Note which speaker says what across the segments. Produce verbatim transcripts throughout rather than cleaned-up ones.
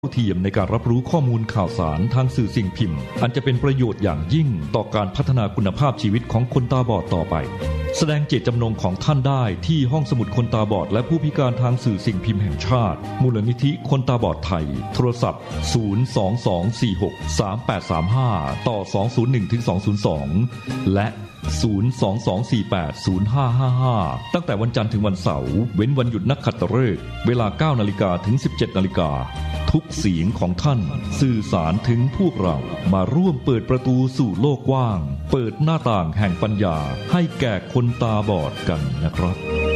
Speaker 1: เทียมในการรับรู้ข้อมูลข่าวสารทางสื่อสิ่งพิมพ์อันจะเป็นประโยชน์อย่างยิ่งต่อการพัฒนาคุณภาพชีวิตของคนตาบอดต่อไปแสดงเจตจำนงของท่านได้ที่ห้องสมุดคนตาบอดและผู้พิการทางสื่อสิ่งพิมพ์แห่งชาติมูลนิธิคนตาบอดไทยโทรศัพท์ศูนย์ สอง สอง สี่ หก สาม แปด สาม ห้าต่อสอง ศูนย์ หนึ่ง ถึง สอง ศูนย์ สองและศูนย์ สอง สอง สี่ แปด ศูนย์ ห้า ห้า ห้าตั้งแต่วันจันทร์ถึงวันเสาร์เว้นวันหยุดนักขัตฤกษ์เวลา เก้านาฬิกา ถึง สิบเจ็ดนาฬิกาทุกเสียงของท่านสื่อสารถึงพวกเรามาร่วมเปิดประตูสู่โลกกว้างเปิดหน้าต่างแห่งปัญญาให้แก่คนตาบอดกันนะครับ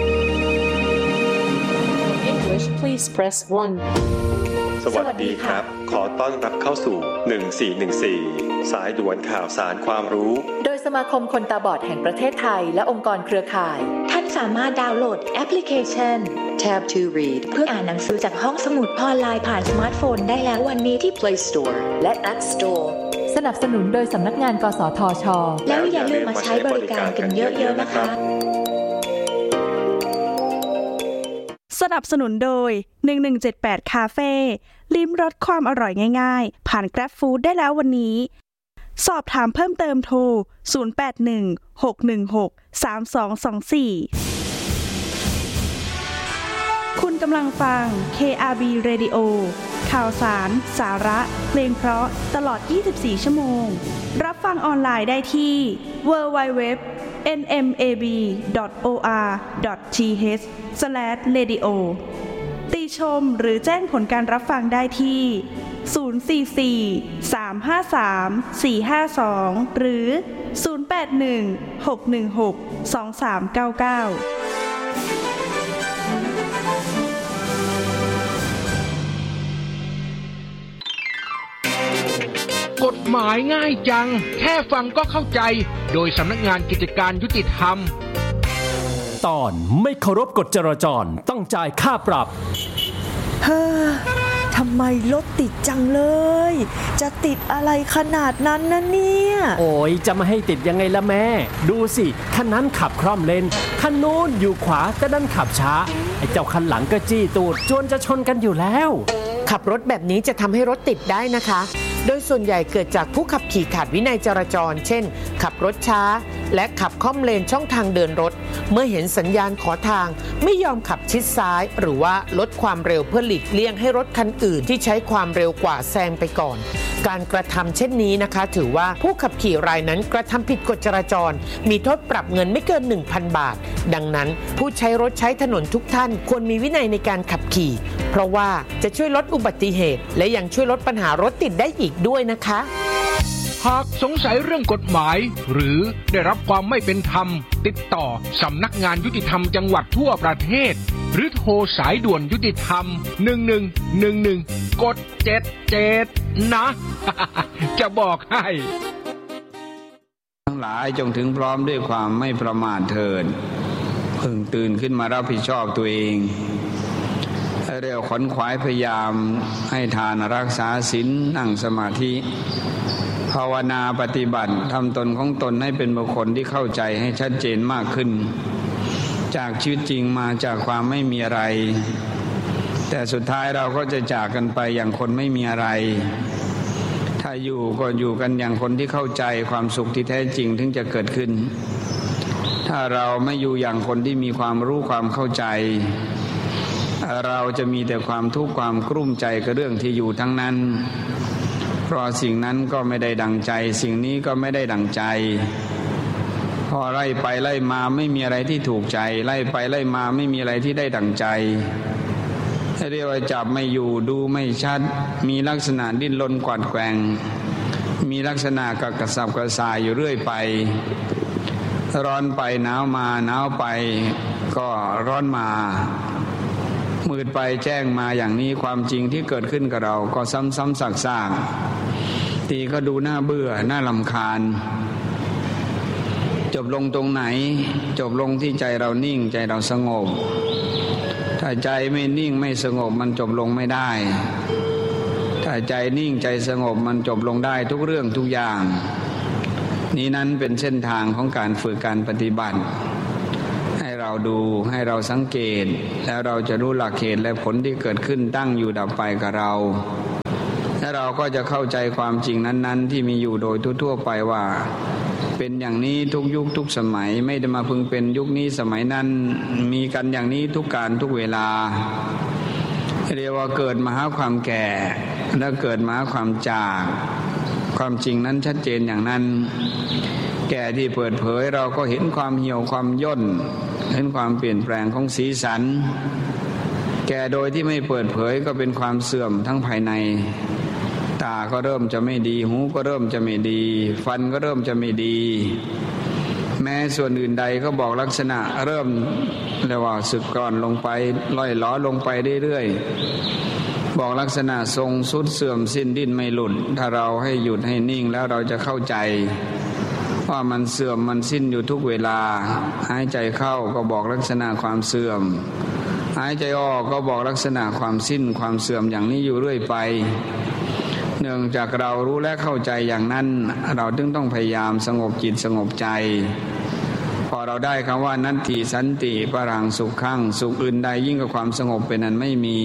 Speaker 2: English please press one
Speaker 3: สวัสดีครับขอต้อนรับเข้าสู่หนึ่งสี่หนึ่งสี่สายด่วนข่าวสารความรู้
Speaker 4: โดยสมาคมคนตาบอดแห่งประเทศไทยและองค์กรเครือข่าย
Speaker 5: ท่านสามารถดาวน์โหลดแอปพลิเคชัน Tab to Read เพื่ออ่านหนังสือจากห้องสมุดออนไลน์ผ่านสมาร์ทโฟนได้แล้ววันนี้ที่ Play Store และ App Store
Speaker 4: สนับสนุนโดยสำนักงานกสทช.
Speaker 5: แล้วอย่าลืมมาใช้บริการกันเยอะๆนะคะ
Speaker 6: สนับสนุนโดยหนึ่งหนึ่งเจ็ดแปดคาเฟ่ลิ้มรสความอร่อยง่ายๆผ่าน Grab Food ได้แล้ววันนี้สอบถามเพิ่มเติมโทรศูนย์ แปด หนึ่ง หก หนึ่ง หก สาม สอง สอง สี่คุณกำลังฟัง เค อาร์ บี Radio ข่าวสารสาระเพลงเพราะตลอดยี่สิบสี่ชั่วโมงรับฟังออนไลน์ได้ที่ ดับเบิลยู ดับเบิลยู ดับเบิลยู ดอท เอ็น เอ็ม เอ บี ดอท โอ อาร์ ดอท ที เอช สแลช เรดิโอ ติชมหรือแจ้งผลการรับฟังได้ที่ศูนย์ สี่ สี่ สาม ห้า สาม สี่ ห้า สองหรือศูนย์ แปด หนึ่ง หก หนึ่ง หก สอง สาม เก้า เก้าก
Speaker 7: ฎหมายง่ายจังแค่ฟังก็เข้าใจโดยสำนักงานกิจการยุติธรรม
Speaker 8: ตอนไม่เคารพกฎจราจรต้องจ่ายค่าปรับ
Speaker 9: เฮ้อทำไมรถติดจังเลยจะติดอะไรขนาดนั้นนะเนี่ย
Speaker 8: โอ้ยจะมาให้ติดยังไงล่ะแม่ดูสิคันนั้นขับคล่อมเลนคันโน้นอยู่ขวาแต่ดันขับช้าไอ้เจ้าคันหลังก็จี้ตูดจวนจะชนกันอยู่แล้ว
Speaker 9: ขับรถแบบนี้จะทำให้รถติดได้นะคะโดยส่วนใหญ่เกิดจากผู้ขับขี่ขาดวินัยจราจรเช่นขับรถช้าและขับค่อมเลนช่องทางเดินรถเมื่อเห็นสัญญาณขอทางไม่ยอมขับชิดซ้ายหรือว่าลดความเร็วเพื่อหลีกเลี่ยงให้รถคันอื่นที่ใช้ความเร็วกว่าแซงไปก่อนการกระทำเช่นนี้นะคะถือว่าผู้ขับขี่รายนั้นกระทำผิดกฎจราจรมีโทษปรับเงินไม่เกิน หนึ่งพัน บาทดังนั้นผู้ใช้รถใช้ถนนทุกท่านควรมีวินัยในการขับขี่เพราะว่าจะช่วยลดอุบัติเหตุและยังช่วยลดปัญหารถติดได้อีกด้วยนะคะ
Speaker 7: หากสงสัยเรื่องกฎหมายหรือได้รับความไม่เป็นธรรมติดต่อสำนักงานยุติธรรมจังหวัดทั่วประเทศหรือโทรสายด่วนยุติธรรมหนึ่งหนึ่งหนึ่งหนึ่งกดเจ็ดเจ็ดนะ จะบอกให้
Speaker 10: ทั้งหลายจงถึงพร้อมด้วยความไม่ประมาทเถิดพึงตื่นขึ้นมารับผิดชอบตัวเองให้เร็วขวนขวายพยายามให้ทานรักษาศีลนั่งสมาธิภาวนาปฏิบัติทำตนของตนให้เป็นบุคคลที่เข้าใจให้ชัดเจนมากขึ้นจากชีวิตจริงมาจากความไม่มีอะไรแต่สุดท้ายเราก็จะจากกันไปอย่างคนไม่มีอะไรถ้าอยู่ก็อยู่กันอย่างคนที่เข้าใจความสุขที่แท้จริงถึงจะเกิดขึ้นถ้าเราไม่อยู่อย่างคนที่มีความรู้ความเข้าใจเราจะมีแต่ความทุกข์ความกลุ้มใจกับเรื่องที่อยู่ทั้งนั้นเพราะสิ่งนั้นก็ไม่ได้ดังใจสิ่งนี้ก็ไม่ได้ดังใจพอไล่ไปไล่มาไม่มีอะไรที่ถูกใจไล่ไปไล่มาไม่มีอะไรที่ได้ดังใจเรียกว่าจับไม่อยู่ดูไม่ชัดมีลักษณะดิ้นรนกวาดแกว่งมีลักษณะกระสับกระส่ายอยู่เรื่อยไปร้อนไปหนาวมาหนาวไปก็ร้อนมามืดไปแจ้งมาอย่างนี้ความจริงที่เกิดขึ้นกับเราก็ซ้ำๆซากๆทีก็ดูน่าเบื่อน่ารำคาญจบลงตรงไหนจบลงที่ใจเรานิ่งใจเราสงบถ้าใจไม่นิ่งไม่สงบมันจบลงไม่ได้ถ้าใจนิ่งใจสงบมันจบลงได้ทุกเรื่องทุกอย่างนี้นั้นเป็นเส้นทางของการฝึกการปฏิบัติให้เราดูให้เราสังเกตแล้วเราจะรู้หลักเหตุและผลที่เกิดขึ้นตั้งอยู่ดับไปกับเราและเราก็จะเข้าใจความจริงนั้นๆที่มีอยู่โดยทั่วๆไปว่าเป็นอย่างนี้ทุกยุคทุกสมัยไม่ได้มาพึงเป็นยุคนี้สมัยนั้นมีกันอย่างนี้ทุกการทุกเวลาเรียกว่าเกิดมาหาความแก่และเกิดมาหาความจากความจริงนั้นชัดเจนอย่างนั้นแก่ที่เปิดเผยเราก็เห็นความเหี่ยวความย่นเห็นความเปลี่ยนแปลงของสีสันแก่โดยที่ไม่เปิดเผยก็เป็นความเสื่อมทั้งภายในตาก็เริ่มจะไม่ดีหูก็เริ่มจะไม่ดีฟันก็เริ่มจะไม่ดีแม้ส่วนอื่นใดก็บอกลักษณะเริ่มเรียกว่าสึกกร่อนลงไปล่อยหลอลงไปเรื่อยๆบอกลักษณะทรงสุดเสื่อมสิ้นดิ้นไม่หลุดถ้าเราให้หยุดให้นิ่งแล้วเราจะเข้าใจว่ามันเสื่อมมันสิ้นอยู่ทุกเวลาหายใจเข้าก็บอกลักษณะความเสื่อมหายใจออกก็บอกลักษณะความสิ้นความเสื่อมอย่างนี้อยู่เรื่อยไปเนื่องจากเรารู้และเข้าใจอย่างนั้นเราจึงต้องพยายามสงบจิตสงบใจพอเราได้คำว่านัตถิสันติปรังสุขขังสุขอื่นใดยิ่งกว่าความสงบเป็นนั้นไม่มี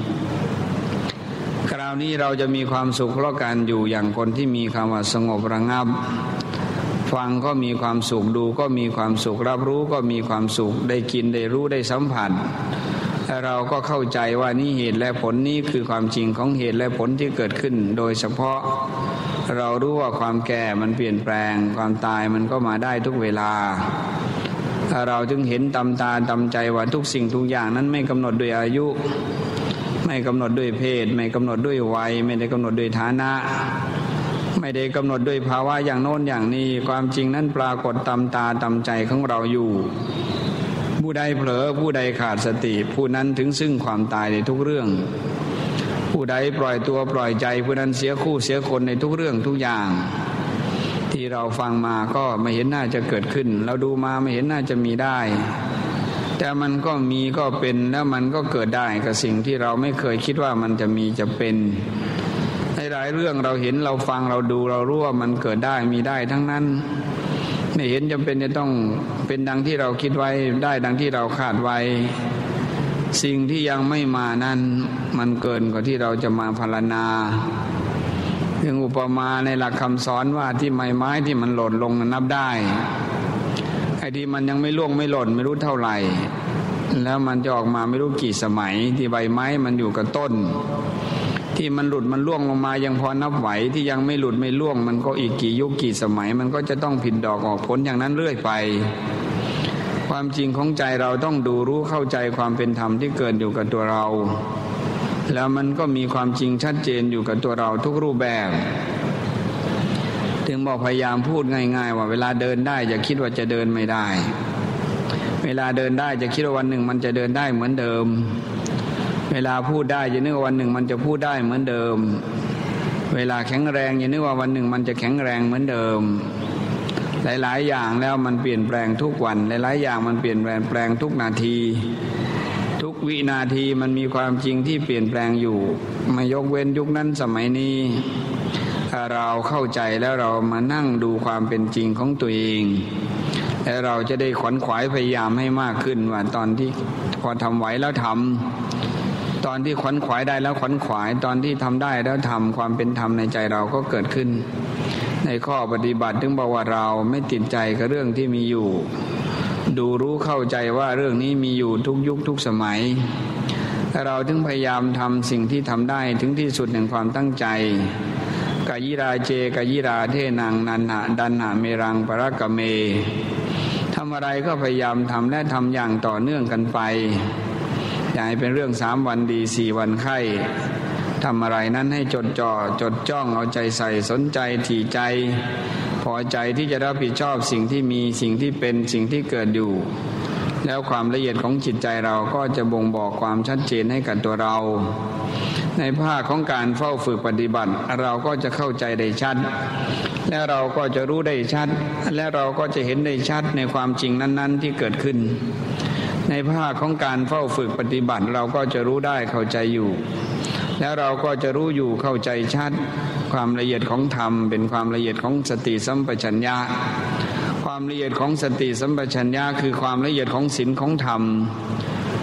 Speaker 10: คราวนี้เราจะมีความสุขเพราะการอยู่อย่างคนที่มีคำว่าสงบระงับฟังก็มีความสุขดูก็มีความสุขรับรู้ก็มีความสุขได้กินได้รู้ได้สัมผัสและเราก็เข้าใจว่านี่เหตุและผลนี้คือความจริงของเหตุและผลที่เกิดขึ้นโดยเฉพาะเรารู้ว่าความแก่มันเปลี่ยนแปลงความตายมันก็มาได้ทุกเวลาเราจึงเห็นตามตาตามใจว่าทุกสิ่งทุกอย่างนั้นไม่กำหนดด้วยอายุไม่กำหนดด้วยเพศไม่กำหนดด้วยวัยไม่ได้กำหนดด้วยฐานะไม่ได้กำหนดด้วยภาวะอย่างโน้นอย่างนี้ความจริงนั้นปรากฏตามตาตามใจของเราอยู่ผู้ใดเผลอผู้ใดขาดสติผู้นั้นถึงซึ่งความตายในทุกเรื่องผู้ใดปล่อยตัวปล่อยใจผู้นั้นเสียคู่เสียคนในทุกเรื่องทุกอย่างที่เราฟังมาก็ไม่เห็นน่าจะเกิดขึ้นเราดูมาไม่เห็นน่าจะมีได้แต่มันก็มีก็เป็นแล้วมันก็เกิดได้กับสิ่งที่เราไม่เคยคิดว่ามันจะมีจะเป็นในหลายเรื่องเราเห็นเราฟังเราดูเรารู้ว่ามันเกิดได้มีได้ทั้งนั้นไม่เห็นจำเป็นจะต้องเป็นดังที่เราคิดไว้ได้ดังที่เราคาดไว้สิ่งที่ยังไม่มานั้นมันเกินกว่าที่เราจะมาพรรณนาเรื่องอุปมาในหลักคำสอนว่าที่ไม้ไม้ที่มันหล่นลงนับได้ไอ้ที่มันยังไม่ล่วงไม่หล่นไม่รู้เท่าไหร่แล้วมันจะออกมาไม่รู้กี่สมัยที่ใบไม้มันอยู่กับต้นที่มันหลุดมันล่วงลงมายังพอนับไหวที่ยังไม่หลุดไม่ล่วงมันก็อีกกี่ยุคกี่สมัยมันก็จะต้องผิดดอกออกผลอย่างนั้นเรื่อยไปความจริงของใจเราต้องดูรู้เข้าใจความเป็นธรรมที่เกิดอยู่กับตัวเราแล้วมันก็มีความจริงชัดเจนอยู่กับตัวเราทุกรูปแบบถึงบอกพยายามพูดง่ายๆว่าเวลาเดินได้อย่าคิดว่าจะเดินไม่ได้เวลาเดินได้จะคิดว่าวันหนึ่งมันจะเดินได้เหมือนเดิมเวลาพูดได้อย่านึกว่าวันหนึ่งมันจะพูดได้เหมือนเดิมเวลาแข็งแรงอย่านึกว่าวันหนึ่งมันจะแข็งแรงเหมือนเดิมหลายๆอย่างแล้วมันเปลี่ยนแปลงทุกวันหลายๆอย่างมันเปลี่ยนแปลงทุกนาทีทุกวินาทีมันมีความจริงที่เปลี่ยนแปลงอยู่ไม่ยกเว้นยุคนั้นสมัยนี้ถ้าเราเข้าใจแล้วเรามานั่งดูความเป็นจริงของตัวเองและเราจะได้ขวนขวายพยายามให้มากขึ้นว่าตอนที่พอทำไหวแล้วทำตอนที่ขวนขวายได้แล้วขวนขวายตอนที่ทำได้แล้วทำความเป็นธรรมในใจเราก็เกิดขึ้นในข้อปฏิบัติถึงบอกว่าเราไม่ติดใจกับเรื่องที่มีอยู่ดูรู้เข้าใจว่าเรื่องนี้มีอยู่ทุกยุคทุกสมัยเราถึงพยายามทำสิ่งที่ทำได้ถึงที่สุดแห่งความตั้งใจกายิราเจกายิราเทนังนันหะดันหะเมรังปรักกะเมทำอะไรก็พยายามทำและทำอย่างต่อเนื่องกันไปอย่าให้เป็นเรื่องสามวันดีสี่วันไข้ทำอะไรนั้นให้จดจ่อจดจ้องเอาใจใส่สนใจถี่ใจพอใจที่จะรับผิดชอบสิ่งที่มีสิ่งที่เป็นสิ่งที่เกิดอยู่แล้วความละเอียดของจิตใจเราก็จะบ่งบอกความชัดเจนให้กับตัวเราในภาคของการเฝ้าฝึกปฏิบัติเราก็จะเข้าใจได้ชัดและเราก็จะรู้ได้ชัดและเราก็จะเห็นได้ชัดในความจริงนั้นๆที่เกิดขึ้นในภาคของการเฝ้าฝึกปฏิบัติเราก็จะรู้ได้เข้าใจอยู่แล้วเราก็จะรู้อยู่เข้าใจชัดความละเอียดของธรรมเป็นความละเอียดของสติสัมปชัญญะความละเอียดของสติสัมปชัญญะคือความละเอียดของศีลของธรรม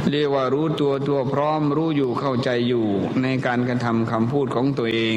Speaker 10: เรียกว่ารู้ตัวตัวพร้อมรู้อยู่เข้าใจอยู่ในการกระทำคำพูดของตัวเอง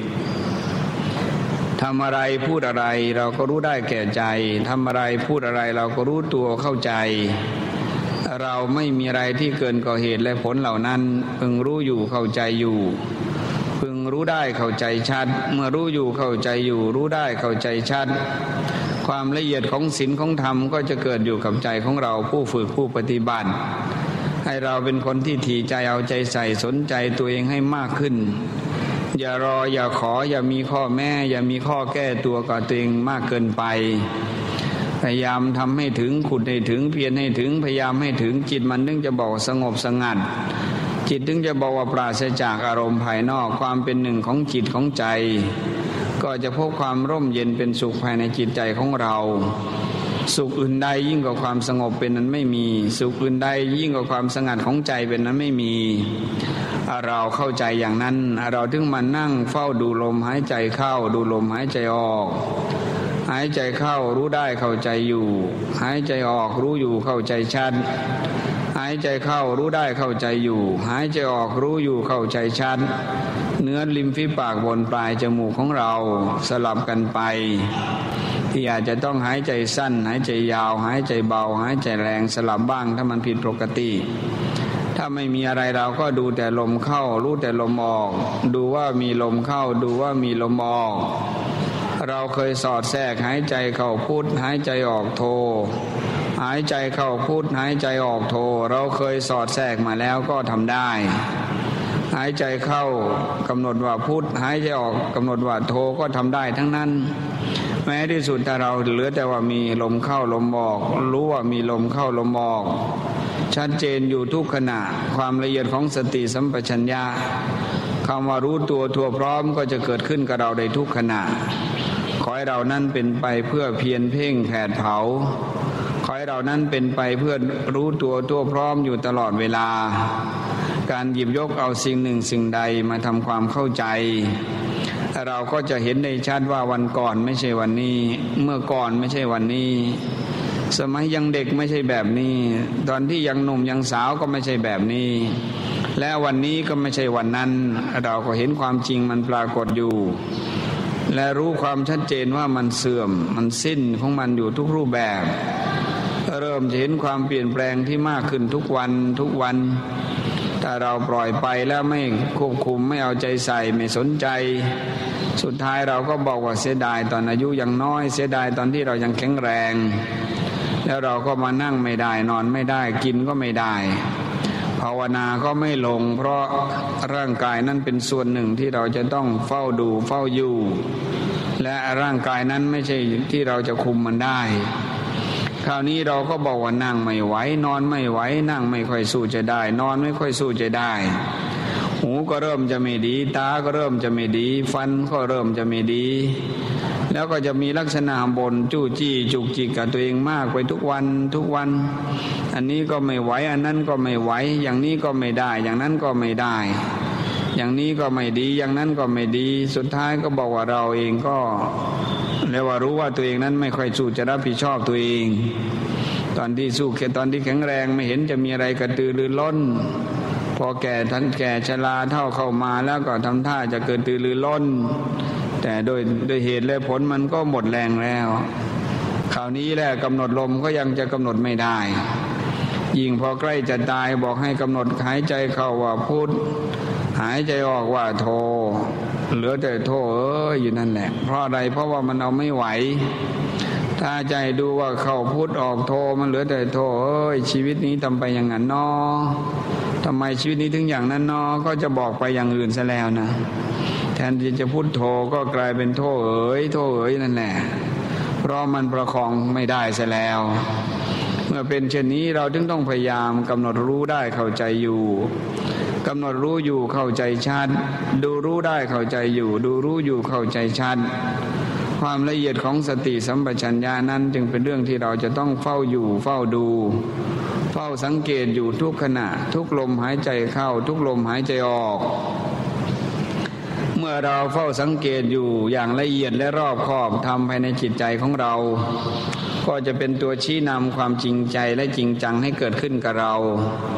Speaker 10: ทำอะไรพูดอะไรเราก็รู้ได้แก่ใจทำอะไรพูดอะไรเราก็รู้ตัวเข้าใจเราไม่มีอะไรที่เกินกว่าเหตุและผลเหล่านั้นพึงรู้อยู่เข้าใจอยู่พึงรู้ได้เข้าใจชัดเมื่อรู้อยู่เข้าใจอยู่รู้ได้เข้าใจชัดความละเอียดของศีลของธรรมก็จะเกิดอยู่กับใจของเราผู้ฝึกผู้ปฏิบัติให้เราเป็นคนที่ถี่ใจเอาใจใส่สนใจตัวเองให้มากขึ้นอย่ารออย่าขออย่ามีข้อแม้อย่ามีข้อแก้ตัวกับตัวเองมากเกินไปพยายามทำให้ถึงขุดให้ถึงเพียรให้ถึงพยายามให้ถึงจิตมันถึงจะบอกสงบสงัดจิตถึงจะบอกว่าปราศจากอารมณ์ภายนอกความเป็นหนึ่งของจิตของใจก็จะพบความร่มเย็นเป็นสุขภายในจิตใจของเราสุขอื่นใดยิ่งกว่าความสงบเป็นนั้นไม่มีสุขอื่นใดยิ่งกว่าความสงัดของใจเป็นนั้นไม่มีเราเข้าใจอย่างนั้นเราถึงมานั่งเฝ้าดูลมหายใจเข้าดูลมหายใจออกหายใจเข้ารู้ได้เข้าใจอยู่หายใจออกรู้อยู่เข้าใจชัดหายใจเข้ารู้ได้เข้าใจอยู่หายใจออกรู้อยู่เข้าใจชัดเนื้อริมฝีปากบนปลายจมูกของเราสลับกันไปที่อาจจะต้องหายใจสั้นหายใจยาวหายใจเบาหายใจแรงสลับบ้างถ้ามันผิดปกติถ้าไม่มีอะไรเราก็ดูแต่ลมเข้ารู้แต่ลมออกดูว่ามีลมเข้าดูว่ามีลมออกเราเคยสอดแทรกหายใจเข้าพุทหายใจออกโทหายใจเข้าพุทหายใจออกโทเราเคยสอดแทรกมาแล้วก็ทำได้หายใจเข้ากำหนดว่าพุทหายใจออกกำหนดว่าโทก็ทำได้ทั้งนั้นแม้ที่สุดแต่เราเหลือแต่ว่ามีลมเข้าลมออกรู้ว่ามีลมเข้าลมออกชัดเจนอยู่ทุกขณะความละเอียดของสติสัมปชัญญะคำว่ารู้ตัวทั่วพร้อมก็จะเกิดขึ้นกับเราในทุกขณะขอให้เรานั้นเป็นไปเพื่อเพียรเพ่งแผดเผาขอให้เรานั้นเป็นไปเพื่อรู้ตัวทั่วพร้อมอยู่ตลอดเวลาการหยิบยกเอาสิ่งหนึ่งสิ่งใดมาทำความเข้าใจเราก็จะเห็นได้ชัดว่าวันก่อนไม่ใช่วันนี้เมื่อก่อนไม่ใช่วันนี้สมัยยังเด็กไม่ใช่แบบนี้ตอนที่ยังหนุ่มยังสาวก็ไม่ใช่แบบนี้และวันนี้ก็ไม่ใช่วันนั้นเราก็เห็นความจริงมันปรากฏอยู่และรู้ความชัดเจนว่ามันเสื่อมมันสิ้นของมันอยู่ทุกรูปแบบเริ่มจะเห็นความเปลี่ยนแปลงที่มากขึ้นทุกวันทุกวันถ้าเราปล่อยไปแล้วไม่ควบคุมไม่เอาใจใส่ไม่สนใจสุดท้ายเราก็บอกว่าเสียดายตอนอายุยังน้อยเสียดายตอนที่เรายังแข็งแรงแล้วเราก็มานั่งไม่ได้นอนไม่ได้กินก็ไม่ได้ภาวนาก็ไม่ลงเพราะร่างกายนั้นเป็นส่วนหนึ่งที่เราจะต้องเฝ้าดูเฝ้าอยู่และร่างกายนั้นไม่ใช่ที่เราจะคุมมันได้คราวนี้เราก็บอกว่านั่งไม่ไหวนอนไม่ไหวนั่งไม่ค่อยสู้จะได้นอนไม่ค่อยสู้จะได้หูก็เริ่มจะไม่ดีตาก็เริ่มจะไม่ดีฟันก็เริ่มจะไม่ดีแล้วก็จะมีลักษณะบ่นจู้จี้จุกจิกกับตัวเองมากไปทุกวันทุกวันอันนี้ก็ไม่ไหวอันนั้นก็ไม่ไหวอย่างนี้ก็ไม่ได้อย่างนั้นก็ไม่ได้อย่างนี้ก็ไม่ดีอย่างนั้นก็ไม่ดีสุดท้ายก็บอกว่าเราเองก็แล้วว่ารู้ว่าตัวเองนั้นไม่ค่อยสู้จะรับผิดชอบตัวเองตอนที่สู้แค่ตอนที่แข็งแรงไม่เห็นจะมีอะไรกระตือรือร้นพอแก่ทันแก่ชราเท่าเข้ามาแล้วก็ทำท่าจะเกิดตือรือร้นแต่โดยโดยเหตุและผลมันก็หมดแรงแล้วคราวนี้แหละกำหนดลมก็ยังจะกำหนดไม่ได้ยิ่งพอใกล้จะตายบอกให้กำหนดหายใจเข้าว่าพุทหายใจออกว่าโทเหลือแต่โทเอ้ยอยู่นั่นแหละเพราะอะไรเพราะว่ามันเอาไม่ไหวถ้าใจดูว่าเข้าพุทออกโทมันเหลือแต่โทเอ้ยชีวิตนี้ทำไปอย่างนั้นนอทำไมชีวิตนี้ถึงอย่างนั้นนอก็จะบอกไปอย่างอื่นซะแล้วนะแทนที่จะพุทโธก็กลายเป็นโทเอ๋ยโทเอ๋ยนั่นแหละเพราะมันประคองไม่ได้ซะแล้วเมื่อเป็นเช่นนี้เราจึงต้องพยายามกำหนดรู้ได้เข้าใจอยู่กำหนดรู้อยู่เข้าใจชัดดูรู้ได้เข้าใจอยู่ดูรู้อยู่เข้าใจชัดความละเอียดของสติสัมปชัญญะนั้นจึงเป็นเรื่องที่เราจะต้องเฝ้าอยู่เฝ้าดูเฝ้าสังเกตอยู่ทุกขณะทุกลมหายใจเข้าทุกลมหายใจออกเมื่อเราเฝ้าสังเกตอยู่อย่างละเอียดและรอบคอบทำภายในจิตใจของเราก็จะเป็นตัวชี้นำความจริงใจและจริงจังให้เกิดขึ้นกับเรา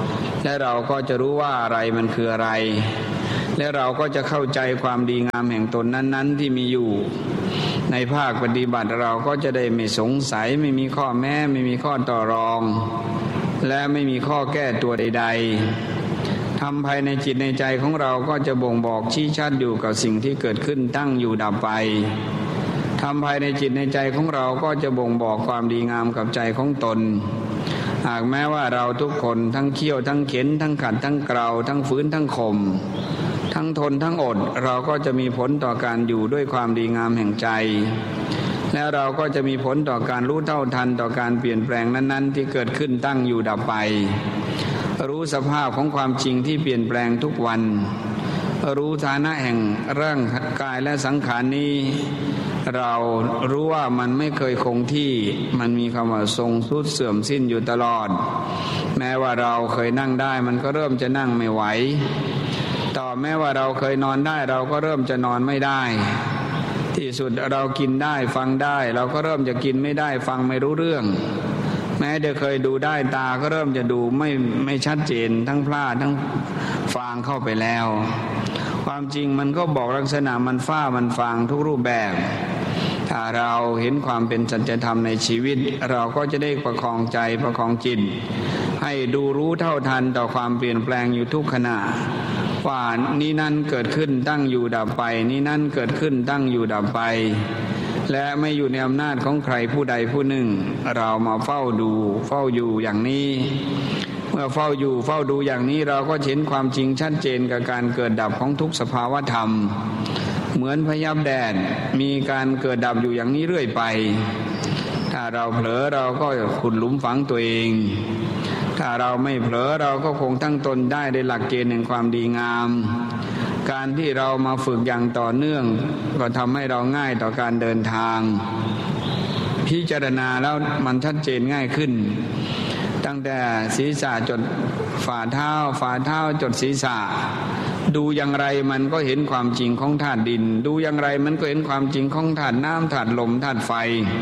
Speaker 10: และเราก็จะรู้ว่าอะไรมันคืออะไรและเราก็จะเข้าใจความดีงามแห่งตนนั้นๆที่มีอยู่ในภาคปฏิบัติเราก็จะได้ไม่สงสัยไม่มีข้อแม้ไม่มีข้อต่อรองและไม่มีข้อแก้ตัวใดๆทำภายในจิตในใจของเราก็จะบ่งบอกชี้ชัดอยู่กับสิ่งที่เกิดขึ้นตั้งอยู่ดับไปทำภายในจิตในใจของเราก็จะบ่งบอกความดีงามกับใจของตนหากแม้ว่าเราทุกคนทั้งเคี่ยวทั้งเข็นทั้งขัดทั้งเกลาทั้งฝืนทั้งข่มทั้งทนทั้งอดเราก็จะมีผลต่อการอยู่ด้วยความดีงามแห่งใจและเราก็จะมีผลต่อการรู้เท่าทันต่อการเปลี่ยนแปลงนั้นๆที่เกิดขึ้นตั้งอยู่ดับไปรู้สภาพของความจริงที่เปลี่ยนแปลงทุกวันรู้ฐานะแห่งร่างกายและสังขารนี้เรารู้ว่ามันไม่เคยคงที่มันมีคำว่าทรงทรุดเสื่อมสิ้นอยู่ตลอดแม้ว่าเราเคยนั่งได้มันก็เริ่มจะนั่งไม่ไหวต่อแม้ว่าเราเคยนอนได้เราก็เริ่มจะนอนไม่ได้ที่สุดเรากินได้ฟังได้เราก็เริ่มจะกินไม่ได้ฟังไม่รู้เรื่องแม้จะเคยดูได้ตาก็เริ่มจะดูไม่ไม่ชัดเจนทั้งพลาดทั้งฟางเข้าไปแล้วความจริงมันก็บอกลักษณะมันฟ้ามันฟางทุกรูปแบบถ้าเราเห็นความเป็นสัจธรรมในชีวิตเราก็จะได้ประคองใจประคองจิตให้ดูรู้เท่าทันต่อความเปลี่ยนแปลงอยู่ทุกขณะว่านี้นั่นเกิดขึ้นตั้งอยู่ดับไปนี้นั่นเกิดขึ้นตั้งอยู่ดับไปและไม่อยู่ในอำนาจของใครผู้ใดผู้หนึ่งเรามาเฝ้าดูเฝ้าอยู่อย่างนี้เมื่อเฝ้าอยู่เฝ้าดูอย่างนี้เราก็เห็นความจริงชัดเจนกับการเกิดดับของทุกสภาวะธรรมเหมือนพยับแดดมีการเกิดดับอยู่อย่างนี้เรื่อยไปถ้าเราเผลอเราก็ขุดหลุมฝังตัวเองถ้าเราไม่เผลอเราก็คงตั้งตนได้ในหลักเกณฑ์แห่งความดีงามการที่เรามาฝึกอย่างต่อเนื่องก็ทำให้เราง่ายต่อการเดินทางพิจารณาแล้วมันชัดเจนง่ายขึ้นตั้งแต่ศีรษะจดฝ่าเท้าฝ่าเท้าจดศีรษะดูอย่างไรมันก็เห็นความจริงของธาตุดินดูอย่างไรมันก็เห็นความจริงของธาตุน้ำธาตุลมธาตุไฟ